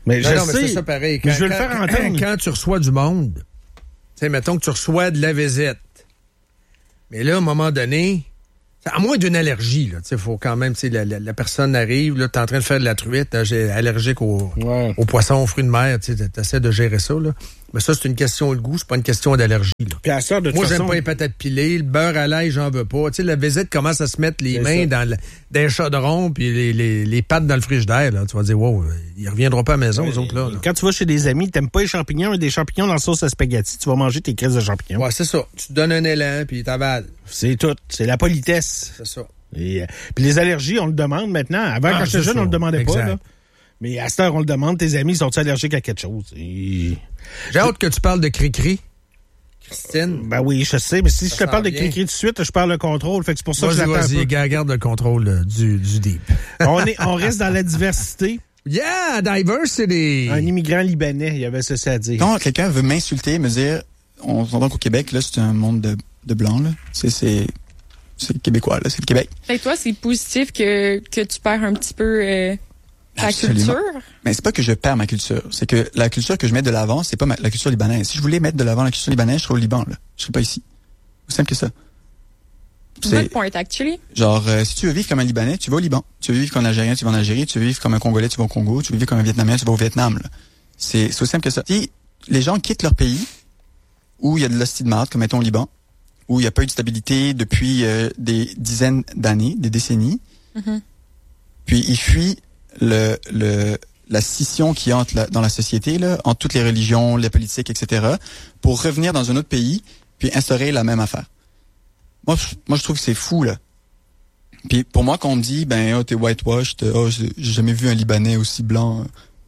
Speaker 3: Mais
Speaker 1: non, mais c'est ça pareil.
Speaker 3: Je veux le faire entendre.
Speaker 1: Quand tu reçois du monde, tu sais, mettons que tu reçois de la visite. Mais là, à un moment donné, à moins d'une allergie, là, tu sais, faut quand même, tu sais, la personne arrive, là, t'es en train de faire de la truite, j'ai allergique aux poissons, aux fruits de mer, tu sais, t'essaies de gérer ça, là. Mais ça, c'est une question de goût, c'est pas une question d'allergie, là.
Speaker 3: Puis à ça, de
Speaker 1: moi,
Speaker 3: façon...
Speaker 1: j'aime pas les patates pilées, le beurre à l'ail, j'en veux pas. Tu sais, la visite commence à se mettre les mains dans les chaudrons puis les pattes dans le frigidaire, là. Tu vas dire, wow, ils reviendront pas à la maison, les autres, là.
Speaker 3: Quand tu vas chez des amis, t'aimes pas les champignons, mais des champignons dans la sauce à spaghetti, tu vas manger tes crises de champignons.
Speaker 1: Ouais, c'est ça. Tu te donnes un élan, puis t'avales.
Speaker 3: C'est tout. C'est la politesse.
Speaker 1: C'est ça.
Speaker 3: Et, puis les allergies, on le demande maintenant. Avant, quand j'étais jeune, on le demandait pas, là. Mais à cette heure, on le demande. Tes amis, sont-ils allergiques à quelque chose? Et...
Speaker 1: J'ai hâte que tu parles de cri-cri. Christine.
Speaker 3: Ben oui, je sais. Mais si je te parle de cri-cri tout de suite, je parle le contrôle. Fait que c'est pour ça que j'attends un peu.
Speaker 1: Garde le contrôle du deep.
Speaker 3: On reste dans la diversité.
Speaker 1: Yeah, diversity!
Speaker 3: Un immigrant libanais, il y avait ceci à dire.
Speaker 9: Quand quelqu'un veut m'insulter, me dire, on s'entend qu'au Québec, là, c'est un monde de blancs, là. C'est québécois, là, c'est le Québec.
Speaker 10: Fait que toi, c'est positif que tu perds un petit peu ta culture?
Speaker 9: Mais c'est pas que je perds ma culture. C'est que la culture que je mets de l'avant, c'est pas la culture libanaise. Si je voulais mettre de l'avant la culture libanaise, je serais au Liban, là. Je serais pas ici. C'est simple que ça.
Speaker 10: Good point, actually.
Speaker 9: Genre, si tu veux vivre comme un Libanais, tu vas au Liban. Tu veux vivre comme un Algérien, tu vas en Algérie. Tu veux vivre comme un Congolais, tu vas au Congo. Tu veux vivre comme un Vietnamien, tu vas au Vietnam, là. C'est aussi simple que ça. Si les gens quittent leur pays, où il y a de l'hostie de marde, comme mettons au Liban, où il n'y a pas eu de stabilité depuis des dizaines d'années, des décennies, puis ils fuient la scission qu'il y a dans la société, là, entre toutes les religions, les politiques, etc., pour revenir dans un autre pays, puis instaurer la même affaire. Moi, je trouve que c'est fou, là. Puis pour moi, quand on me dit, t'es whitewashed, j'ai jamais vu un Libanais aussi blanc,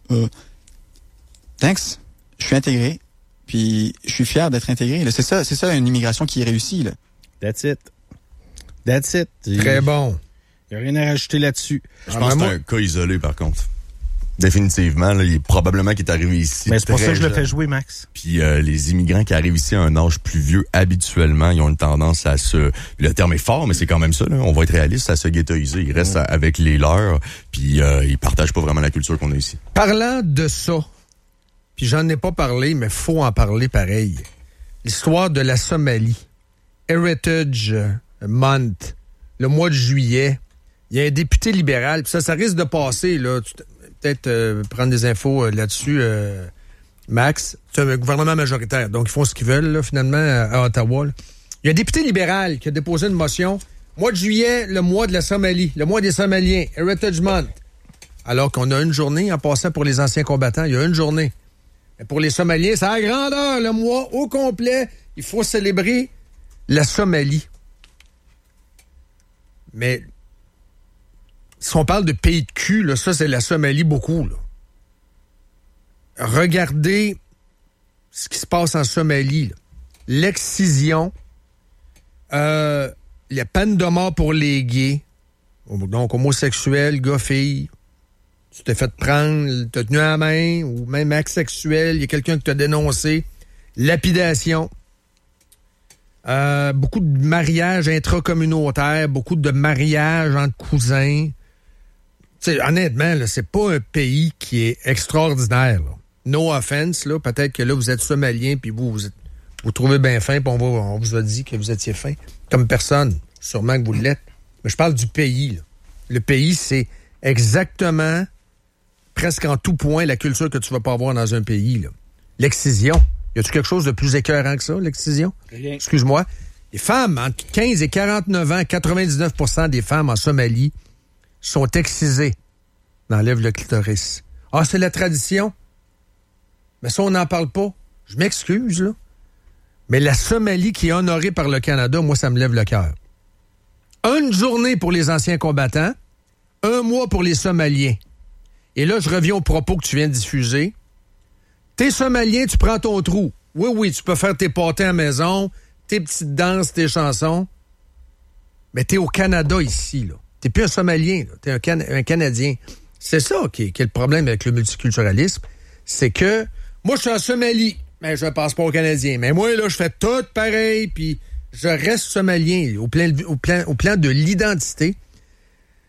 Speaker 9: thanks, je suis intégré, puis je suis fier d'être intégré. Là. C'est ça une immigration qui est réussie, là.
Speaker 3: That's it.
Speaker 1: Très bon.
Speaker 3: Il n'y a rien à rajouter là-dessus.
Speaker 2: Je pense que c'est un cas isolé, par contre. Définitivement, là, il est probablement qu'il est arrivé ici.
Speaker 3: Mais c'est pour ça que je le fais jouer, Max.
Speaker 2: Puis les immigrants qui arrivent ici à un âge plus vieux, habituellement, ils ont une tendance à se... Le terme est fort, mais c'est quand même ça, là. On va être réaliste, à se ghettoiser. Ils restent avec les leurs, puis ils partagent pas vraiment la culture qu'on a ici.
Speaker 1: Parlant de ça, puis j'en ai pas parlé, mais faut en parler pareil. L'histoire de la Somalie. Heritage Month, le mois de juillet. Il y a un député libéral, puis ça risque de passer, là. Peut-être prendre des infos là-dessus, Max. C'est un gouvernement majoritaire, donc ils font ce qu'ils veulent, là, finalement, à Ottawa. Là. Il y a un député libéral qui a déposé une motion. Mois de juillet, le mois de la Somalie, le mois des Somaliens, Heritage Month. Alors qu'on a une journée en passant pour les anciens combattants, il y a une journée. Mais pour les Somaliens, c'est à la grandeur, le mois au complet. Il faut célébrer la Somalie. Mais si on parle de pays de cul, là, ça, c'est la Somalie beaucoup. Là. Regardez ce qui se passe en Somalie. Là. L'excision, la peine de mort pour les gays, donc homosexuels, gars-filles. Tu t'es fait prendre, t'as tenu à la main, ou même acte sexuel, il y a quelqu'un qui t'a dénoncé. Lapidation. Beaucoup de mariages intracommunautaires, beaucoup de mariages entre cousins. T'sais, honnêtement, là, c'est pas un pays qui est extraordinaire. Là. No offense, là, peut-être que là, vous êtes somalien, puis vous trouvez bien fin, puis on vous a dit que vous étiez fin. Comme personne, sûrement que vous l'êtes. Mais je parle du pays. Là. Le pays, c'est exactement, presque en tout point, la culture que tu vas pas avoir dans un pays. Là. L'excision. Y a-tu quelque chose de plus écœurant que ça, l'excision? Rien. Excuse-moi. Les femmes, entre 15 et 49 ans, 99% des femmes en Somalie sont excisées. On enlève le clitoris. Ah, c'est la tradition? Mais ça, on n'en parle pas. Je m'excuse, là. Mais la Somalie qui est honorée par le Canada, moi, ça me lève le cœur. Une journée pour les anciens combattants, 1 mois pour les Somaliens. Et là, je reviens au propos que tu viens de diffuser. T'es Somalien, tu prends ton trou. Oui, tu peux faire tes pâtés à la maison, tes petites danses, tes chansons. Mais t'es au Canada ici, là. T'es plus un Somalien, là. T'es un Canadien. C'est ça qui est le problème avec le multiculturalisme. C'est que, moi, je suis en Somalie, mais je passe pas au Canadien. Mais moi, là, je fais tout pareil, puis je reste Somalien au plan de l'identité.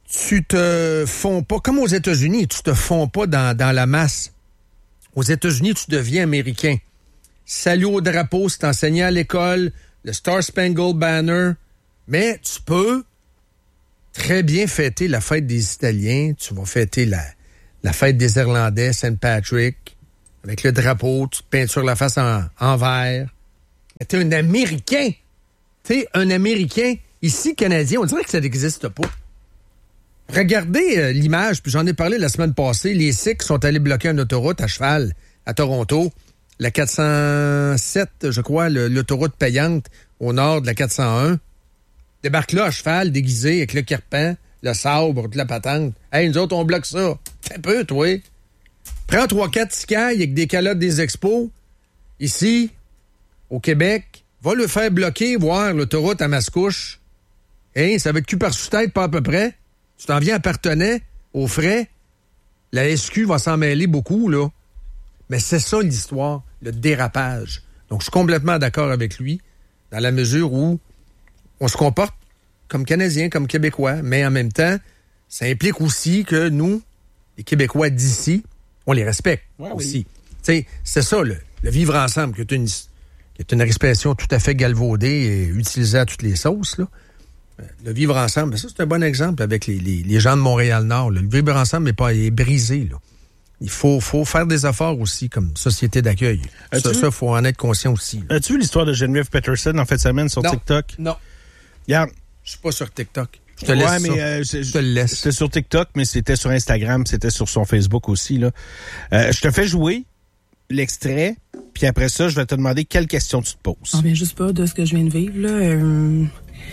Speaker 1: tu te fonds pas, comme aux États-Unis, tu te fonds pas dans la masse. Aux États-Unis, tu deviens américain. Salut au drapeau, c'est enseigné à l'école, le Star Spangled Banner, mais tu peux très bien fêter la fête des Italiens, tu vas fêter la fête des Irlandais, Saint Patrick, avec le drapeau, tu te peintures la face en vert. T'es un Américain. T'es un Américain. Ici, Canadien, on dirait que ça n'existe pas. Regardez l'image, puis j'en ai parlé la semaine passée. Les Sikhs sont allés bloquer une autoroute à cheval à Toronto. La 407, je crois, l'autoroute payante au nord de la 401. Débarque là à cheval, déguisé, avec le kirpan, le sabre, toute la patente. Hey, nous autres, on bloque ça. Un peu, toi. Prends 3-4 ticailles avec des calottes des expos. Ici, au Québec, va le faire bloquer, voir l'autoroute à Mascouche. Hey, ça va être cul par sous tête, pas à peu près. Tu t'en viens à Partenay, aux frais. La SQ va s'en mêler beaucoup, là. Mais c'est ça l'histoire, le dérapage. Donc, je suis complètement d'accord avec lui, dans la mesure où on se comporte comme Canadiens, comme Québécois, mais en même temps, ça implique aussi que nous, les Québécois d'ici, on les respecte aussi. Oui. C'est ça, le vivre ensemble, qui est une expression tout à fait galvaudée et utilisée à toutes les sauces, là. Le vivre ensemble, ça, c'est un bon exemple avec les gens de Montréal-Nord. Là. Le vivre ensemble est brisé, là. Il faut faire des efforts aussi comme société d'accueil. Ça, il faut en être conscient aussi. Là.
Speaker 3: As-tu vu l'histoire de Geneviève Peterson en fin de semaine sur TikTok?
Speaker 1: Non.
Speaker 3: Regarde.
Speaker 1: Je suis pas sur TikTok. Je te laisse ça. Je te le laisse.
Speaker 3: C'était sur TikTok, mais c'était sur Instagram, c'était sur son Facebook aussi. Là. Je te fais jouer l'extrait, puis après ça, je vais te demander quelle question tu te poses.
Speaker 11: On vient juste pas de ce que je viens de vivre, là.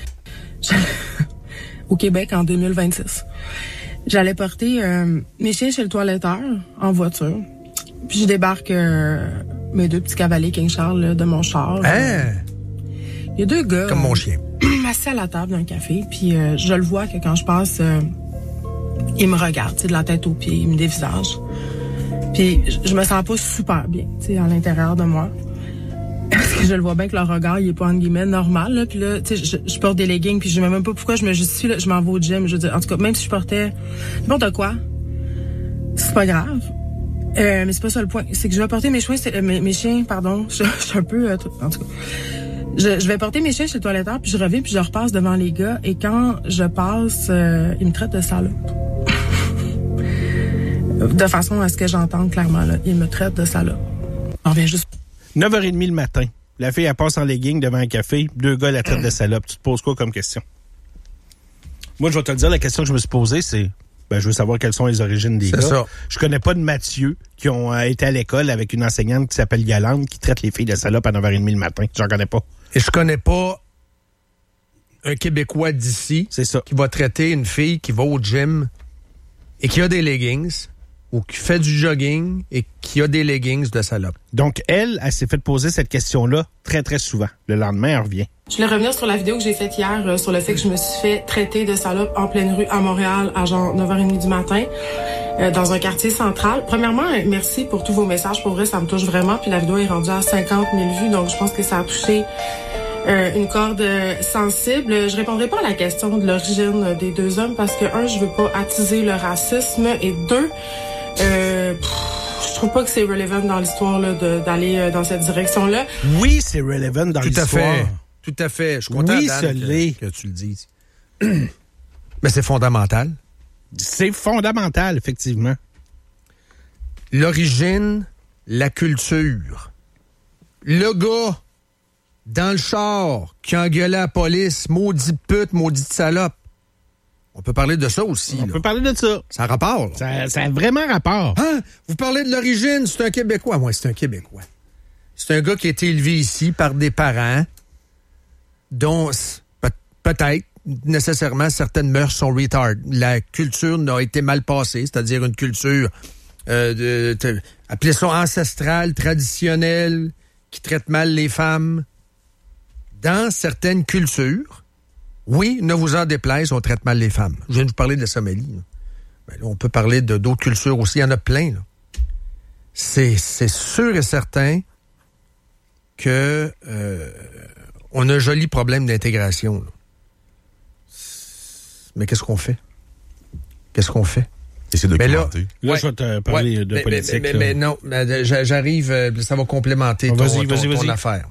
Speaker 11: Au Québec, en 2026. J'allais porter mes chiens chez le toiletteur en voiture. Puis je débarque mes 2 petits cavaliers King Charles là, de mon char.
Speaker 1: Hein?
Speaker 11: Il y a 2 gars...
Speaker 1: Comme mon chien.
Speaker 11: Assis à la table d'un café. Puis je le vois que quand je passe, il me regarde, de la tête aux pieds, il me dévisage. Puis je me sens pas super bien, à l'intérieur de moi. Parce que je le vois bien que leur regard, il est pas, entre guillemets, normal, là. Puis là, tu sais, je porte des leggings, puis je sais même pas pourquoi je me justifie, là. Je m'en vais au gym. Je veux dire, en tout cas, même si je portais n'importe quoi, c'est pas grave. Mais c'est pas ça le point. C'est que je vais porter mes chiens, pardon. Je suis un peu, en tout cas. Je vais porter mes chiens chez le toiletteur, puis je reviens, puis je repasse devant les gars. Et quand je passe, ils me traitent de salope. De façon à ce que j'entende clairement, là. Ils me traitent de salope. On revient juste...
Speaker 3: 9h30 le matin. La fille, elle passe en legging devant un café. 2 gars la traitent de salope. Tu te poses quoi comme question? Moi, je vais te le dire, la question que je me suis posée, c'est... je veux savoir quelles sont les origines des gars.
Speaker 1: Ça.
Speaker 3: Je connais pas de Mathieu qui ont été à l'école avec une enseignante qui s'appelle Yolande qui traite les filles de salope à 9h30 le matin. J'en connais pas.
Speaker 1: Et je connais pas un Québécois d'ici qui va traiter une fille qui va au gym et qui a des leggings ou qui fait du jogging et qui a des leggings de salope.
Speaker 3: Donc, elle s'est fait poser cette question-là très, très souvent. Le lendemain, elle revient.
Speaker 11: Je voulais revenir sur la vidéo que j'ai faite hier sur le fait que je me suis fait traiter de salope en pleine rue à Montréal à genre 9h30 du matin dans un quartier central. Premièrement, merci pour tous vos messages. Pour vrai, ça me touche vraiment. Puis la vidéo est rendue à 50 000 vues, donc je pense que ça a touché une corde sensible. Je répondrai pas à la question de l'origine des 2 hommes parce que, 1, je veux pas attiser le racisme et 2, je trouve pas que c'est relevant dans l'histoire là, d'aller dans cette direction-là.
Speaker 3: Oui, c'est relevant dans l'histoire.
Speaker 1: Tout à fait. Je suis content,
Speaker 3: oui,
Speaker 1: Dan, que tu le dises. Mais c'est fondamental.
Speaker 3: C'est fondamental, effectivement.
Speaker 1: L'origine, la culture. Le gars dans le char qui engueulait la police, maudite pute, maudite salope. On peut parler de ça aussi.
Speaker 3: On peut parler de ça.
Speaker 1: Ça a rapport.
Speaker 3: Ça a vraiment rapport.
Speaker 1: Hein? Vous parlez de l'origine, c'est un Québécois. Moi, c'est un Québécois. C'est un gars qui a été élevé ici par des parents dont peut-être nécessairement certaines mœurs sont retard. La culture n'a été mal passée, c'est-à-dire une culture appelez ça ancestrale, traditionnelle, qui traite mal les femmes. Dans certaines cultures, oui, ne vous en déplaise, on traite mal les femmes. Je viens de vous parler de la Somalie. Ben là, on peut parler d'autres cultures aussi. Il y en a plein. Là. C'est sûr et certain que on a un joli problème d'intégration. Là. Mais qu'est-ce qu'on fait? Qu'est-ce qu'on fait?
Speaker 2: Essayer de documenter.
Speaker 3: Là, je vais te parler de politique.
Speaker 1: Mais non, j'arrive, ça va complémenter ton affaire.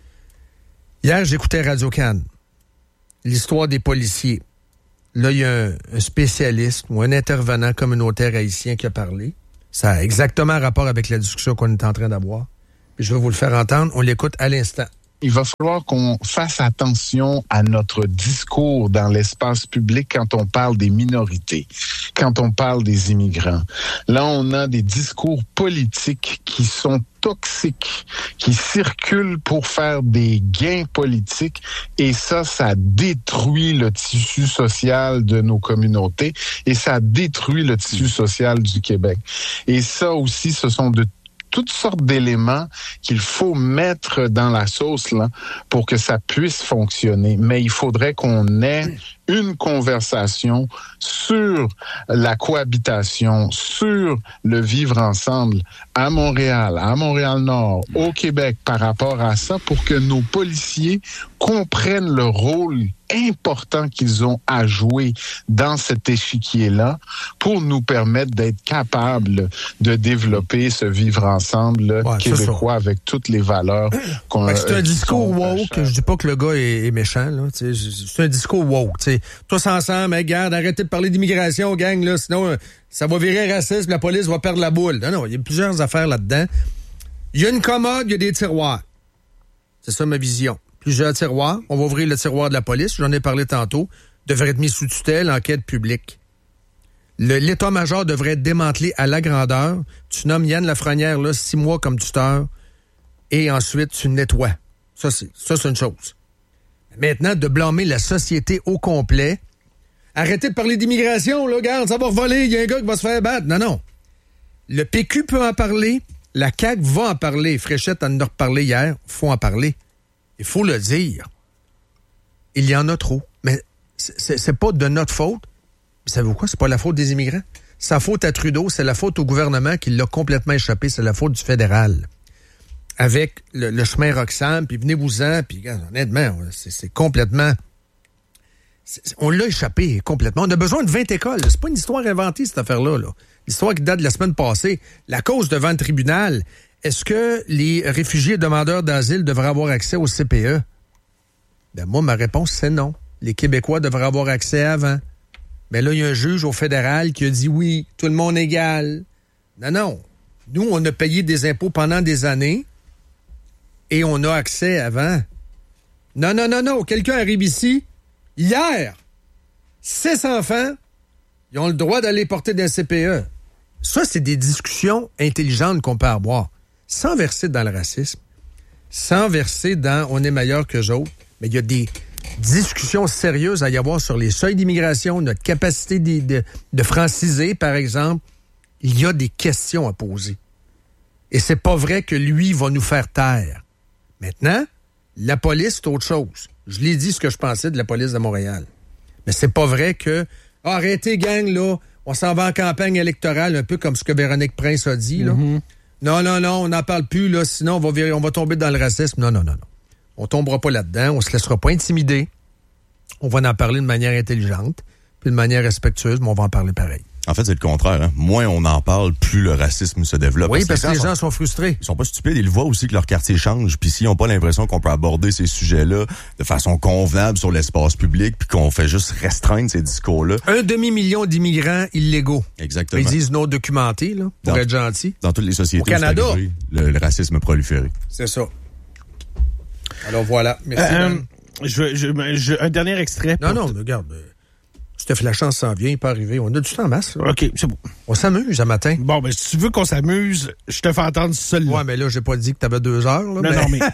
Speaker 1: Hier, j'écoutais Radio-Can, l'histoire des policiers. Là, il y a un spécialiste ou un intervenant communautaire haïtien qui a parlé. Ça a exactement rapport avec la discussion qu'on est en train d'avoir. Puis je vais vous le faire entendre. On l'écoute à l'instant.
Speaker 12: Il va falloir qu'on fasse attention à notre discours dans l'espace public quand on parle des minorités, quand on parle des immigrants. Là, on a des discours politiques qui sont toxiques, qui circulent pour faire des gains politiques, et ça détruit le tissu social de nos communautés et ça détruit le tissu social du Québec. Et ça aussi, ce sont de toutes sortes d'éléments qu'il faut mettre dans la sauce là pour que ça puisse fonctionner. Mais il faudrait qu'on ait une conversation sur la cohabitation, sur le vivre ensemble à Montréal-Nord, au Québec par rapport à ça, pour que nos policiers comprennent le rôle important qu'ils ont à jouer dans cet échiquier-là pour nous permettre d'être capables de développer ce vivre ensemble québécois avec toutes les valeurs qu'on a.
Speaker 1: C'est un discours woke. Je dis pas que le gars est méchant, là. C'est un discours woke. T'sais. Tous ensemble, regarde, arrêtez de parler d'immigration, gang, là, sinon ça va virer raciste, la police va perdre la boule. Non, il y a plusieurs affaires là-dedans. Il y a une commode, il y a des tiroirs. C'est ça ma vision. Plusieurs tiroirs. On va ouvrir le tiroir de la police, j'en ai parlé tantôt, devrait être mis sous tutelle, enquête publique. L'état-major devrait être démantelé à la grandeur. Tu nommes Yann Lafrenière, là, 6 mois comme tuteur, et ensuite tu nettoies. Ça, c'est une chose. Maintenant, de blâmer la société au complet. Arrêtez de parler d'immigration, là, regarde, ça va revoler, il y a un gars qui va se faire battre. Non. Le PQ peut en parler, la CAQ va en parler. Fréchette en a reparlé hier, faut en parler. Il faut le dire. Il y en a trop. Mais c'est pas de notre faute. Savez-vous quoi? C'est pas la faute des immigrants. C'est la faute à Trudeau, c'est la faute au gouvernement qui l'a complètement échappé. C'est la faute du fédéral. Avec le chemin Roxham, puis venez-vous-en, puis honnêtement, c'est complètement... on l'a échappé complètement. On a besoin de 20 écoles. C'est pas une histoire inventée, cette affaire-là. Là. L'histoire qui date de la semaine passée. La cause devant le tribunal... Est-ce que les réfugiés demandeurs d'asile devraient avoir accès au CPE? Ben moi, ma réponse, c'est non. Les Québécois devraient avoir accès avant. Mais là, il y a un juge au fédéral qui a dit oui, tout le monde égal. Non. Nous, on a payé des impôts pendant des années et on a accès avant. Non. Quelqu'un arrive ici, hier, 6 enfants, ils ont le droit d'aller porter d'un CPE. Ça, c'est des discussions intelligentes qu'on peut avoir. Sans verser dans le racisme, sans verser dans « on est meilleur qu'eux autres », mais il y a des discussions sérieuses à y avoir sur les seuils d'immigration, notre capacité de franciser, par exemple. Il y a des questions à poser. Et c'est pas vrai que lui va nous faire taire. Maintenant, la police, c'est autre chose. Je l'ai dit ce que je pensais de la police de Montréal. Mais c'est pas vrai que « arrêtez, gang, là, on s'en va en campagne électorale », un peu comme ce que Véronique Prince a dit, là. Mm-hmm. Non, on n'en parle plus, là, sinon on va tomber dans le racisme. Non. On tombera pas là-dedans, on se laissera pas intimider. On va en parler de manière intelligente, puis de manière respectueuse, mais on va en parler pareil.
Speaker 2: En fait, c'est le contraire. Hein? Moins on en parle, plus le racisme se développe.
Speaker 1: Oui, parce que les gens sont frustrés.
Speaker 2: Ils sont pas stupides. Ils voient aussi que leur quartier change. Puis s'ils n'ont pas l'impression qu'on peut aborder ces sujets-là de façon convenable sur l'espace public, puis qu'on fait juste restreindre ces discours-là.
Speaker 1: 500 000 d'immigrants illégaux.
Speaker 2: Exactement.
Speaker 1: Ils disent non documentés, là, pour être gentils.
Speaker 2: Dans toutes les sociétés
Speaker 1: au Canada,
Speaker 2: le racisme a proliféré.
Speaker 1: C'est ça. Alors voilà. Merci.
Speaker 3: Un dernier extrait.
Speaker 1: Non, regarde. Steph Lachance s'en vient, il peut arriver. On a du temps en masse. Là.
Speaker 3: OK, c'est bon.
Speaker 1: On s'amuse un matin.
Speaker 3: Bon, ben si tu veux qu'on s'amuse, je te fais entendre seul.
Speaker 1: Ouais, mais là, j'ai pas dit que t'avais 2 heures. Là,
Speaker 3: non, mais...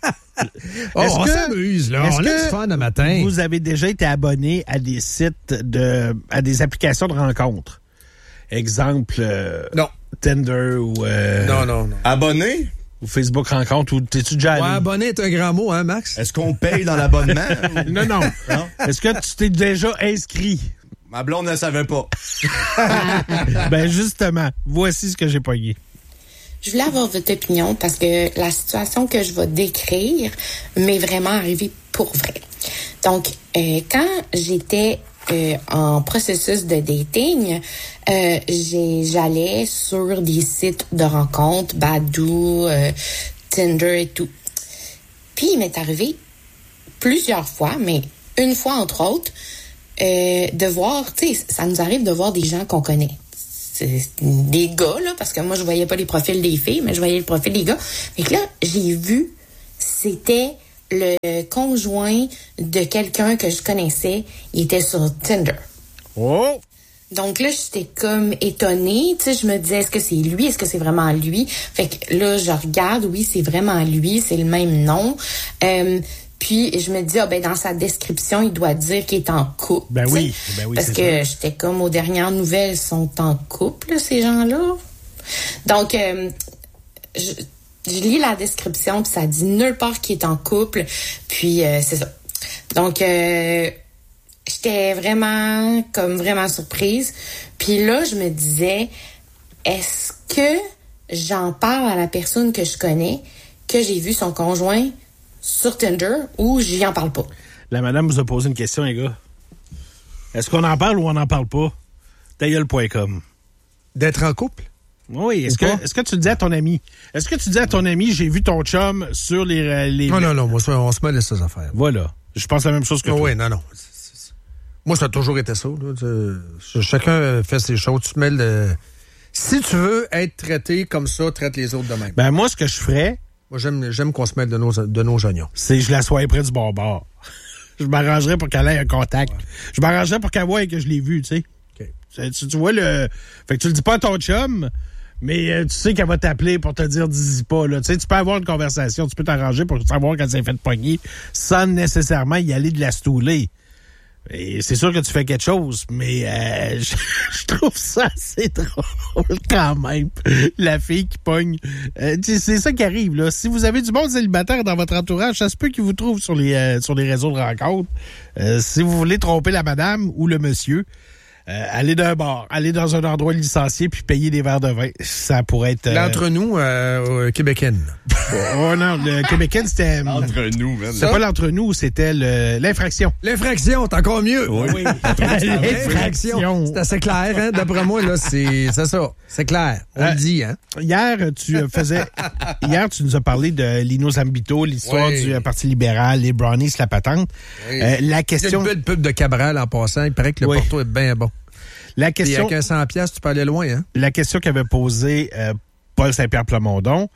Speaker 1: on s'amuse, là. On a du fun un matin.
Speaker 3: Vous avez déjà été abonné à des sites à des applications de rencontres? Exemple,
Speaker 1: non.
Speaker 3: Tinder ou...
Speaker 1: Non.
Speaker 2: Abonné?
Speaker 3: Ou Facebook Rencontre, ou t'es-tu déjà allé?
Speaker 1: Ouais, abonné est un grand mot, hein, Max?
Speaker 2: Est-ce qu'on paye dans l'abonnement?
Speaker 3: Non. Est-ce que tu t'es déjà inscrit?
Speaker 2: Ma blonde ne savait pas.
Speaker 3: Ben justement, voici ce que j'ai pogné.
Speaker 13: Je voulais avoir votre opinion parce que la situation que je vais décrire m'est vraiment arrivée pour vrai. Donc, quand j'étais en processus de dating, j'allais sur des sites de rencontres, Badoo, Tinder et tout. Puis il m'est arrivé plusieurs fois, mais une fois entre autres, de voir, tu sais, ça nous arrive de voir des gens qu'on connaît. C'est des gars, là, parce que moi, je voyais pas les profils des filles, mais je voyais le profil des gars. Et que là, j'ai vu, c'était le conjoint de quelqu'un que je connaissais. Il était sur Tinder.
Speaker 3: Oh!
Speaker 13: Donc là, j'étais comme étonnée. Tu sais, je me disais, est-ce que c'est lui? Est-ce que c'est vraiment lui? Fait que là, je regarde, oui, c'est vraiment lui. C'est le même nom. Puis je me dis, dans sa description, il doit dire qu'il est en couple.
Speaker 3: Ben oui,
Speaker 13: parce que j'étais comme aux dernières nouvelles, ils sont en couple, ces gens-là. Donc, je lis la description, puis ça dit nulle part qu'il est en couple. Puis c'est ça. Donc, j'étais vraiment surprise. Puis là, je me disais, est-ce que j'en parle à la personne que je connais, que j'ai vu son conjoint sur Tinder, ou j'y en parle pas?
Speaker 3: La madame vous a posé une question, les gars. Est-ce qu'on en parle ou on n'en parle pas? Tailleul.com.
Speaker 1: D'être en couple?
Speaker 3: Oui. Est-ce que tu le dis à ton ami? Est-ce que tu dis à ton ami, j'ai vu ton chum sur les...
Speaker 1: Non. Moi, on se mêle de ces affaires.
Speaker 3: Voilà. Je pense la même chose que toi.
Speaker 1: Oui, non. Moi, ça a toujours été ça. Là. Chacun fait ses choses. Tu te mêles de... Si tu veux être traité comme ça, traite les autres de même.
Speaker 3: Ben moi, ce que je ferais...
Speaker 1: Moi, j'aime qu'on se mette de nos oignons.
Speaker 3: C'est je la sois près du bord. Je m'arrangerais pour qu'elle ait un contact. Ouais. Je m'arrangerais pour qu'elle voie que je l'ai vu, tu sais. Okay. Tu vois le... Fait que tu le dis pas à ton chum, mais tu sais qu'elle va t'appeler pour te dire dis-y pas, là. Tu sais, tu peux avoir une conversation, tu peux t'arranger pour savoir quand s'est fait pogner sans nécessairement y aller de la stouler. Et c'est sûr que tu fais quelque chose, mais je trouve ça assez drôle quand même. La fille qui pogne. C'est ça qui arrive, là. Si vous avez du bon célibataire dans votre entourage, ça se peut qu'il vous trouve sur les réseaux de rencontres. Si vous voulez tromper la madame ou le monsieur, allez d'un bar, allez dans un endroit licencié puis payer des verres de vin. Ça pourrait être...
Speaker 1: L'entre-nous, Québécoine.
Speaker 3: Oh non, le Québécoine, c'était...
Speaker 2: L'entre-nous, même.
Speaker 3: C'était pas l'entre-nous, c'était l'infraction.
Speaker 1: L'infraction, c'est encore mieux.
Speaker 3: Oui.
Speaker 1: L'infraction. C'est assez clair, hein? D'après moi, là, c'est ça. C'est clair. On le dit, hein?
Speaker 3: Hier, tu nous as parlé de Lino Zambito, l'histoire du Parti libéral, les brownies, la patente.
Speaker 1: Oui.
Speaker 3: La question...
Speaker 1: Il y a une belle pub de Cabral en passant. Il paraît que le Porto est bien bon.
Speaker 3: La question...
Speaker 1: Et avec un 100$, tu peux aller loin, hein?
Speaker 3: La question qu'avait posée Paul Saint-Pierre Plamondon.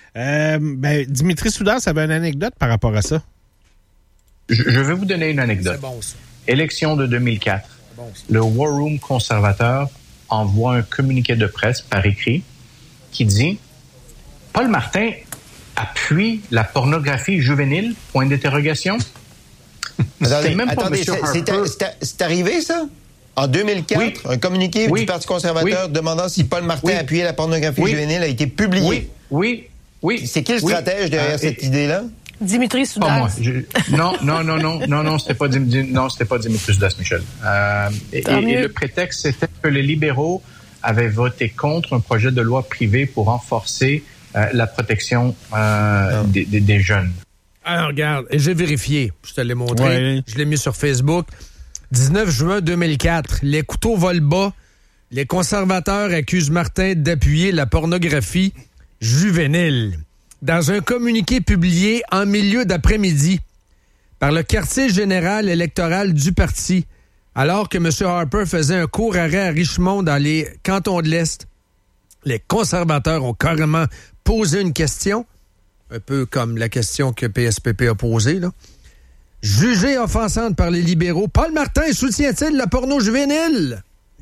Speaker 3: Dimitri Soudard, ça avait une anecdote par rapport à ça.
Speaker 14: Je vais vous donner une anecdote.
Speaker 1: C'est bon, ça.
Speaker 14: Élection de 2004. C'est bon, ça. Le War Room conservateur envoie un communiqué de presse par écrit qui dit « Paul Martin appuie la pornographie juvénile, point d'interrogation. »
Speaker 15: Attendez, c'est arrivé, ça? En 2004, oui. Un communiqué du Parti conservateur demandant si Paul Martin appuyait la pornographie juvénile a été publié.
Speaker 14: Oui.
Speaker 15: C'est qui le stratège derrière cette idée-là?
Speaker 11: Dimitri Soudas.
Speaker 14: Pas moi. Non, c'était pas Dimitri Soudas, Michel. Et le prétexte, c'était que les libéraux avaient voté contre un projet de loi privé pour renforcer la protection des jeunes.
Speaker 1: Alors, regarde, j'ai vérifié. Je te l'ai montré. Ouais. Je l'ai mis sur Facebook. 19 juin 2004, les couteaux volent bas. Les conservateurs accusent Martin d'appuyer la pornographie juvénile. Dans un communiqué publié en milieu d'après-midi par le quartier général électoral du parti, alors que M. Harper faisait un court arrêt à Richmond dans les cantons de l'Est, les conservateurs ont carrément posé une question, un peu comme la question que PSPP a posée, là. Jugé offensante par les libéraux, Paul Martin soutient-il la porno juvénile?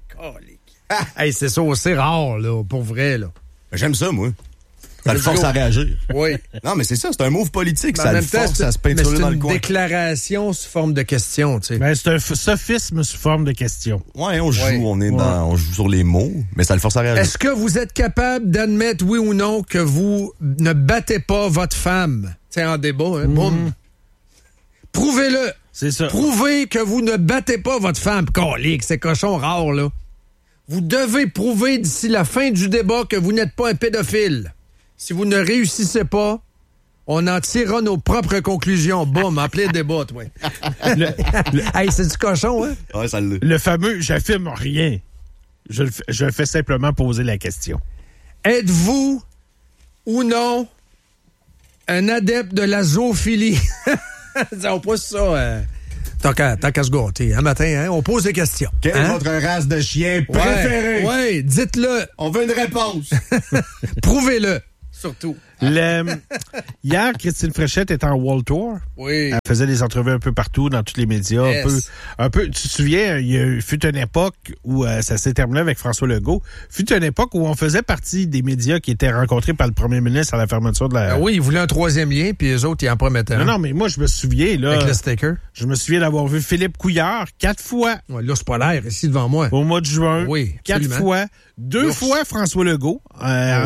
Speaker 1: Hey, c'est ça, c'est rare, là, pour vrai, là.
Speaker 2: J'aime ça, moi. Ça le force à réagir.
Speaker 1: Oui.
Speaker 2: Non, mais c'est ça, c'est un move politique.
Speaker 1: Mais
Speaker 2: ça le force à se peinturer dans le coin.
Speaker 1: C'est une déclaration sous forme de question, tu sais.
Speaker 3: Ben, c'est un sophisme sous forme de question.
Speaker 2: Ouais, on joue, on joue sur les mots, mais ça le force à réagir.
Speaker 1: Est-ce que vous êtes capable d'admettre, oui ou non, que vous ne battez pas votre femme? C'est en débat, hein? Boum. Prouvez-le.
Speaker 3: C'est ça.
Speaker 1: Prouvez que vous ne battez pas votre femme. Colique, c'est cochon rare, là. Vous devez prouver d'ici la fin du débat que vous n'êtes pas un pédophile. Si vous ne réussissez pas, On en tirera nos propres conclusions. Boum, en plein débat, toi. Hey, c'est du cochon, hein?
Speaker 2: Ouais, ça l'est.
Speaker 3: Le fameux « j'affirme rien ». Je fais simplement poser la question.
Speaker 1: Êtes-vous ou non un adepte de la zoophilie? On pose ça... Tant qu'à se gâter, un matin, hein? On pose des questions.
Speaker 2: Quelle est votre race de chien préférée?
Speaker 1: Oui, dites-le.
Speaker 2: On veut une réponse.
Speaker 1: Prouvez-le, surtout.
Speaker 3: Hier, Christine Fréchette était en World Tour.
Speaker 1: Oui.
Speaker 3: Elle faisait des entrevues un peu partout, dans tous les médias.
Speaker 1: Yes.
Speaker 3: Un peu. Tu te souviens, fut une époque où ça s'est terminé avec François Legault. Fut une époque où on faisait partie des médias qui étaient rencontrés par le premier ministre à la fermeture de la...
Speaker 1: Oui, ils voulaient un troisième lien, puis les autres, ils en promettaient.
Speaker 3: Non, mais moi, je me souviens, là...
Speaker 1: Avec le sticker.
Speaker 3: Je me souviens d'avoir vu Philippe Couillard 4 fois.
Speaker 1: Ouais, là, c'est pas l'air, ici devant moi.
Speaker 3: Au mois de juin.
Speaker 1: Oui,
Speaker 3: 4 fois. 2 fois François Legault en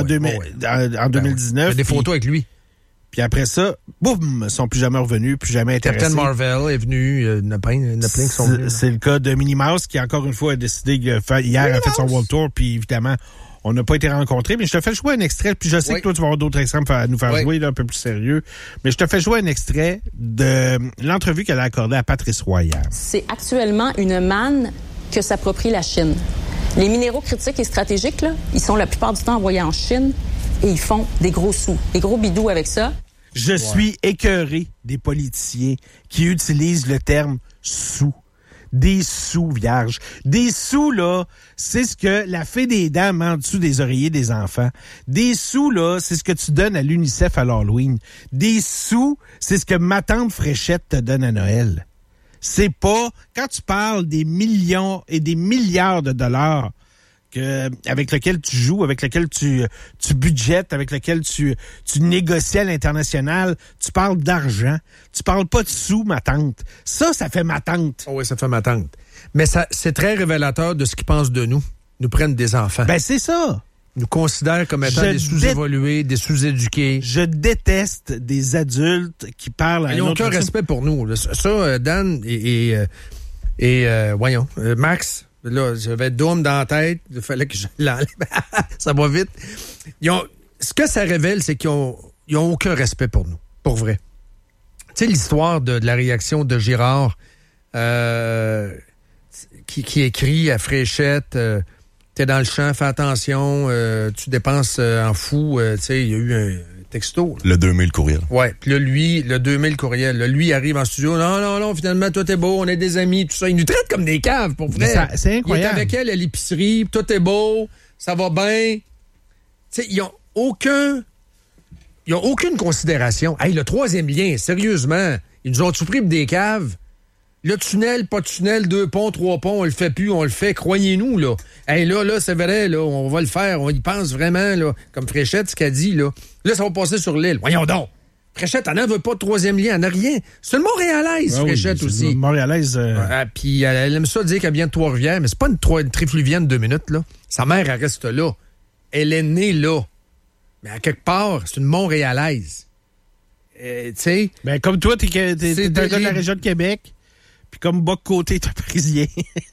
Speaker 3: 2019.
Speaker 1: Des photos avec lui.
Speaker 3: Puis après ça, boum, ils sont plus jamais revenus, plus jamais intéressés.
Speaker 1: Captain Marvel est venu, il y en a plein qui sont venus.
Speaker 3: C'est le cas de Minnie Mouse qui, encore une fois, a décidé hier a fait son World Tour, puis évidemment, on n'a pas été rencontrés. Mais je te fais jouer un extrait, puis je sais que toi, tu vas avoir d'autres extraits à nous faire jouer, là, un peu plus sérieux. Mais je te fais jouer un extrait de l'entrevue qu'elle a accordée à Patrice Roy hier.
Speaker 16: C'est actuellement une manne que s'approprie la Chine. Les minéraux critiques et stratégiques, là, ils sont la plupart du temps envoyés en Chine et ils font des gros sous, des gros bidous avec ça.
Speaker 3: Je suis écœuré des politiciens qui utilisent le terme « sous ». Des sous, vierge. Des sous, là, c'est ce que la fée des dames en dessous des oreillers des enfants. Des sous, là, c'est ce que tu donnes à l'UNICEF à l'Halloween. Des sous, c'est ce que ma tante Fréchette te donne à Noël. C'est pas, quand tu parles des millions et des milliards de dollars avec lequel tu joues, avec lequel tu budgètes, avec lequel tu négocies à l'international, tu parles d'argent. Tu parles pas de sous, ma tante. Ça fait ma tante.
Speaker 1: Oh oui, ça fait ma tante. Mais c'est très révélateur de ce qu'ils pensent de nous. Ils nous prennent des enfants.
Speaker 3: Ben, c'est ça.
Speaker 1: Ils nous considèrent comme étant des sous-évolués, des sous-éduqués.
Speaker 3: Je déteste des adultes qui parlent à
Speaker 1: Ils n'ont aucun respect pour nous. Ça, Dan et voyons, Max... Là, j'avais Doom dans la tête. Il fallait que je l'enlève. Ça va vite. Ce que ça révèle, c'est qu'ils ont aucun respect pour nous. Pour vrai. Tu sais, l'histoire de la réaction de Girard qui écrit à Fréchette t'es dans le champ, fais attention, tu dépenses en fou. Tu sais, il y a eu un texto.
Speaker 2: Là. Le 2000 courriel.
Speaker 1: Ouais. Puis là, le 2000 courriel. Là, lui, il arrive en studio. Non, finalement, toi, t'es beau, on est des amis, tout ça. Il nous traite comme des caves, pour vrai.
Speaker 3: C'est incroyable.
Speaker 1: Il est avec elle à l'épicerie, tout est beau, ça va bien. Tu sais, ils ont aucune considération. Hey, le troisième lien, sérieusement, ils nous ont-tu pris pour des caves? Le tunnel, pas de tunnel, 2 ponts, 3 ponts, on le fait plus, on le fait, croyez-nous, là. Hey, là, c'est vrai, là, on va le faire, on y pense vraiment, là. Comme Fréchette, ce qu'elle dit, là. Là, ça va passer sur l'île. Voyons donc. Fréchette, elle n'en veut pas de troisième lien, elle n'a rien. C'est une Montréalaise, Fréchette, aussi.
Speaker 3: Une Montréalaise.
Speaker 1: Puis elle aime ça dire qu'elle vient de Trois-Rivières, mais c'est pas une trifluvienne de 2 minutes, là. Sa mère, elle reste là. Elle est née là. Mais à quelque part, c'est une Montréalaise. Tu sais.
Speaker 3: Ben, comme toi, t'es de la région de Québec. Puis comme Boc Côté, t'es un Parisien.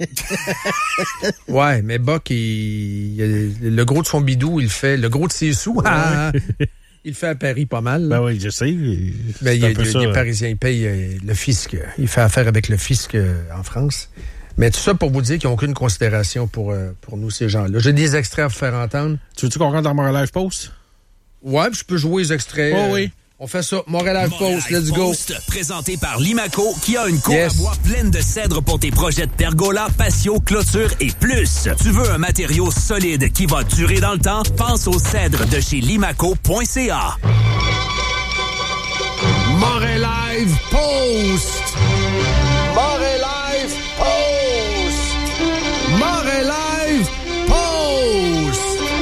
Speaker 1: Ouais, mais Boc, le gros de son bidou, il fait. Le gros de ses sous, il le fait à Paris pas mal.
Speaker 3: Ben oui, je sais.
Speaker 1: Ben, il est parisien, il paye le fisc. Il fait affaire avec le fisc en France. Mais tout ça pour vous dire qu'ils n'ont aucune considération pour nous, ces gens-là. J'ai des extraits à vous faire entendre.
Speaker 3: Tu veux-tu qu'on rentre dans Montréal Post?
Speaker 1: Ouais, puis je peux jouer les extraits.
Speaker 3: Oh oui.
Speaker 1: On fait ça. Montréal Post, let's go.
Speaker 4: Présenté par Limaco, qui a une cour à bois pleine de cèdre pour tes projets de pergola, patio, clôture et plus. Tu veux un matériau solide qui va durer dans le temps? Pense au cèdre de chez limaco.ca.
Speaker 1: Montréal Post. Montréal Post. Montréal Post.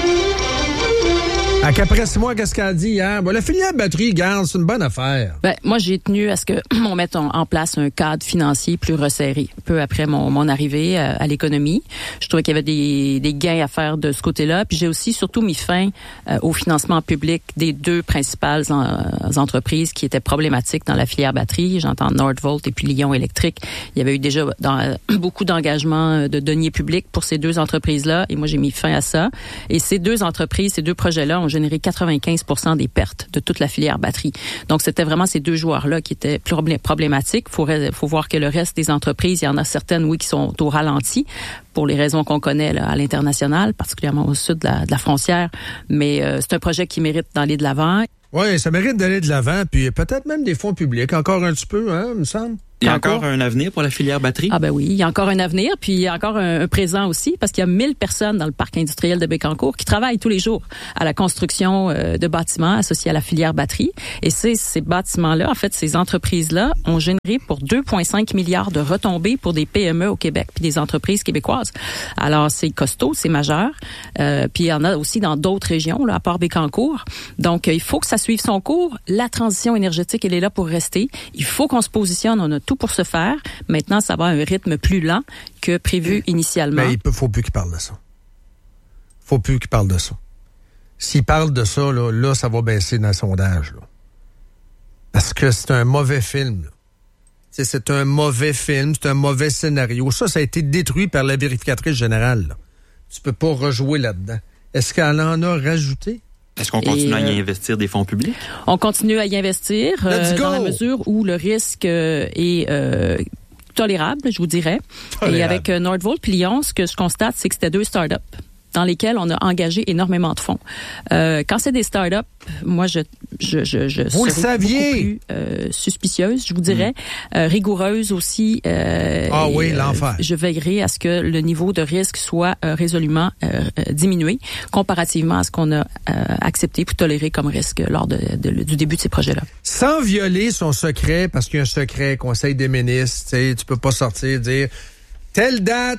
Speaker 1: Qu'après 6 mois, qu'est-ce qu'elle a dit hier? Bon, la filière batterie, garde, c'est une bonne affaire.
Speaker 16: Ben, moi, j'ai tenu à ce qu'on mette en place un cadre financier plus resserré. Peu après mon arrivée à l'économie, je trouvais qu'il y avait des gains à faire de ce côté-là. Puis j'ai aussi surtout mis fin au financement public des 2 principales entreprises qui étaient problématiques dans la filière batterie. J'entends Nordvolt et puis Lion Électrique. Il y avait eu déjà beaucoup d'engagements de deniers publics pour ces 2 entreprises-là. Et moi, j'ai mis fin à ça. Et ces 2 entreprises, ces 2 projets-là ont généré généré 95% des pertes de toute la filière batterie. Donc, c'était vraiment ces deux joueurs-là qui étaient problématiques. Faut voir que le reste des entreprises, il y en a certaines, oui, qui sont au ralenti pour les raisons qu'on connaît là, à l'international, particulièrement au sud de la frontière. Mais c'est un projet qui mérite d'aller de l'avant.
Speaker 1: Oui, ça mérite d'aller de l'avant, puis peut-être même des fonds publics, encore un petit peu, hein, me semble.
Speaker 17: Il y a encore un avenir pour la filière batterie?
Speaker 16: Ah ben oui, il y a encore un avenir, puis il y a encore un présent aussi, parce qu'il y a 1000 personnes dans le parc industriel de Bécancour qui travaillent tous les jours à la construction de bâtiments associés à la filière batterie. Et ces bâtiments-là, en fait, ces entreprises-là ont généré pour 2,5 milliards de retombées pour des PME au Québec, puis des entreprises québécoises. Alors, c'est costaud, c'est majeur. Puis il y en a aussi dans d'autres régions, là, à part Bécancour. Donc, il faut que ça suive son cours. La transition énergétique, elle est là pour rester. Il faut qu'on se positionne, on a tout pour se faire. Maintenant, ça va à un rythme plus lent que prévu initialement.
Speaker 1: Mais faut plus qu'il parle de ça. Faut plus qu'il parle de ça. S'il parle de ça, là, ça va baisser dans le sondage. Là. Parce que c'est un mauvais film. C'est un mauvais film, c'est un mauvais scénario. Ça a été détruit par la vérificatrice générale. Là. Tu peux pas rejouer là-dedans. Est-ce qu'elle en a rajouté?
Speaker 17: Est-ce qu'on continue à y investir des fonds publics?
Speaker 16: On continue à y investir dans la mesure où le risque est tolérable, je vous dirais. Tolérable. Et avec Nordvolt puis Lyon, ce que je constate, c'est que c'était 2 startups dans lesquels on a engagé énormément de fonds. Quand c'est des startups, moi, je
Speaker 1: vous le saviez.
Speaker 16: Beaucoup plus suspicieuse, je vous dirais, rigoureuse aussi.
Speaker 1: Oui, l'enfer.
Speaker 16: Je veillerai à ce que le niveau de risque soit résolument diminué comparativement à ce qu'on a accepté pour tolérer comme risque lors du début de ces projets-là.
Speaker 1: Sans violer son secret, parce qu'il y a un secret, Conseil des ministres, tu peux pas sortir dire telle date,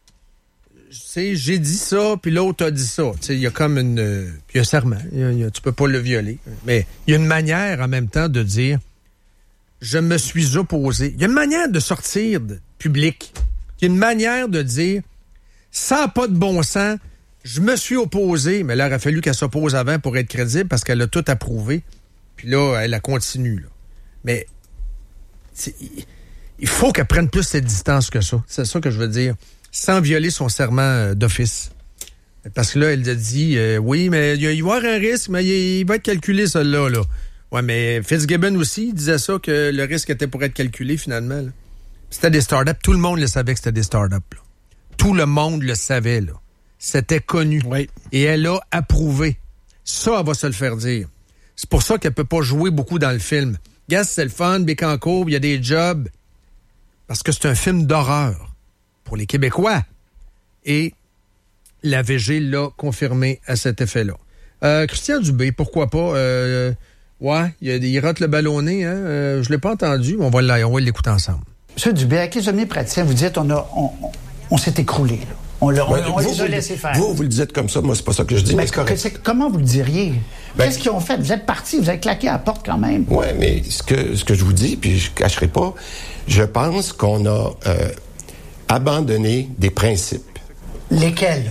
Speaker 1: j'ai dit ça, puis l'autre a dit ça. Il y a comme puis un serment. Tu peux pas le violer. Mais il y a une manière, en même temps, de dire je me suis opposé. Il y a une manière de sortir public. Il y a une manière de dire ça n'a pas de bon sens, je me suis opposé. Mais là, il a fallu qu'elle s'oppose avant pour être crédible parce qu'elle a tout approuvé. Puis là, elle a continué. Là. Mais il faut qu'elle prenne plus cette distance que ça. C'est ça que je veux dire. Sans violer son serment d'office. Parce que là, elle a dit, oui, mais il va y avoir un risque, mais il va être calculé, celui-là. Là. Ouais, mais Fitzgibbon aussi, il disait ça, que le risque était pour être calculé, finalement. Là. C'était des startups. Tout le monde le savait que c'était des startups. Là. Tout le monde le savait. Là. C'était connu. Oui. Et elle a approuvé. Ça, elle va se le faire dire. C'est pour ça qu'elle peut pas jouer beaucoup dans le film. Gars, c'est le fun, Bécancour, il y a des jobs. Parce que c'est un film d'horreur. Pour les Québécois. Et la VG l'a confirmé à cet effet-là. Christian Dubé, pourquoi pas? Il rate le ballonné. Hein? Je l'ai pas entendu, mais on va l'écouter ensemble.
Speaker 18: Monsieur Dubé, avec les omnipraticiens, vous dites on s'est écroulé. Là. On les a laissés faire.
Speaker 19: Vous le dites comme ça, moi, c'est pas ça que je dis.
Speaker 18: Mais comment vous le diriez? Qu'est-ce qu'ils ont fait? Vous êtes partis, vous avez claqué à la porte quand même.
Speaker 19: Oui, mais ce que je vous dis, puis je cacherai pas, je pense qu'on a abandonner des principes.
Speaker 18: Lesquels?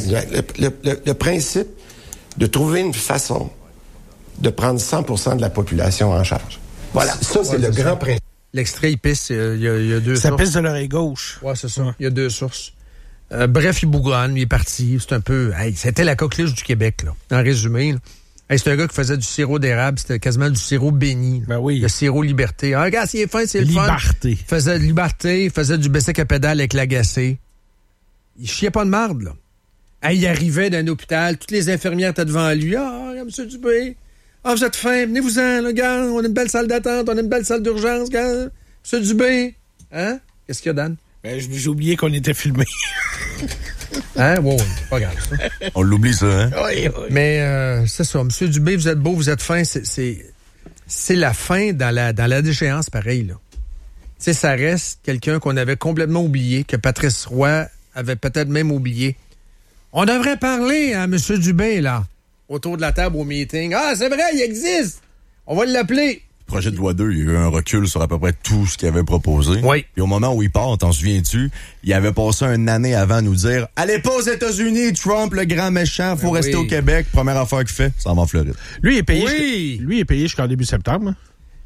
Speaker 19: Le principe de trouver une façon de prendre 100% de la population en charge. Voilà. Ça, c'est le grand principe.
Speaker 1: L'extrait, il pisse. Il y a 2 sources.
Speaker 3: Ça pisse de l'oreille gauche.
Speaker 1: Oui, c'est ça. Il y a 2 sources. Bref, il bougonne, il est parti. C'est un peu... c'était la coqueluche du Québec, là. En résumé, là. C'est un gars qui faisait du sirop d'érable, c'était quasiment du sirop béni.
Speaker 3: Ben oui.
Speaker 1: Le sirop liberté. Ah, regarde, s'il est fin, c'est le fun.
Speaker 3: Liberté.
Speaker 1: Faisait de liberté, faisait du Bessic à pédale avec l'agacé. Il chiait pas de marde, là. Il arrivait d'un hôpital, toutes les infirmières étaient devant lui. Ah, M. Dubé. Ah, vous êtes fin, venez-vous-en, là, gars. On a une belle salle d'attente, on a une belle salle d'urgence, gars. M. Dubé. Hein? Qu'est-ce qu'il y a, Dan?
Speaker 3: Ben, j'ai oublié qu'on était filmé.
Speaker 1: Hein? Wow, pas grave.
Speaker 2: On l'oublie, ça, hein?
Speaker 1: Oui. Mais c'est ça. M. Dubé, vous êtes beau, vous êtes fin. C'est la fin dans la déchéance, pareil, là. Tu sais, ça reste quelqu'un qu'on avait complètement oublié, que Patrice Roy avait peut-être même oublié. On devrait parler à M. Dubé, là, autour de la table au meeting. Ah, c'est vrai, il existe! On va l'appeler.
Speaker 2: Projet de loi 2, il y a eu un recul sur à peu près tout ce qu'il avait proposé.
Speaker 1: Oui.
Speaker 2: Puis au moment où il part, t'en souviens-tu, il avait passé une année avant à nous dire « Allez pas aux États-Unis, Trump, le grand méchant, faut rester au Québec. » Première affaire qu'il fait, ça va en Floride.
Speaker 3: Lui, il est payé jusqu'en début septembre.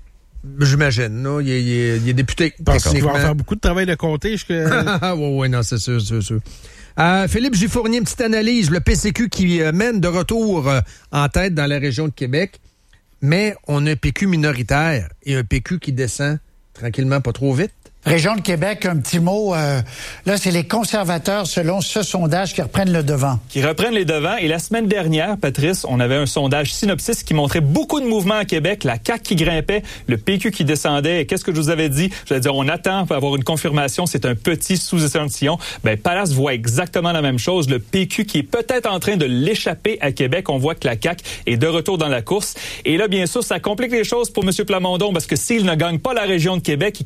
Speaker 1: J'imagine, là. Il est député.
Speaker 3: Parce qu'il va faire beaucoup de travail de comté.
Speaker 1: Oui, non, c'est sûr. Philippe Gifournier, une petite analyse. Le PCQ qui mène de retour en tête dans la région de Québec, mais on a un PQ minoritaire et un PQ qui descend tranquillement, pas trop vite.
Speaker 18: Région de Québec, un petit mot. Là, c'est les conservateurs, selon ce sondage, qui reprennent le devant.
Speaker 20: Qui reprennent les devants. Et la semaine dernière, Patrice, on avait un sondage Synopsis qui montrait beaucoup de mouvements à Québec. La CAQ qui grimpait, le PQ qui descendait. Et qu'est-ce que je vous avais dit? Je vais dire, on attend pour avoir une confirmation. C'est un petit sous-échantillon. Palace voit exactement la même chose. Le PQ qui est peut-être en train de l'échapper à Québec. On voit que la CAQ est de retour dans la course. Et là, bien sûr, ça complique les choses pour M. Plamondon parce que s'il ne gagne pas la région de Québec, il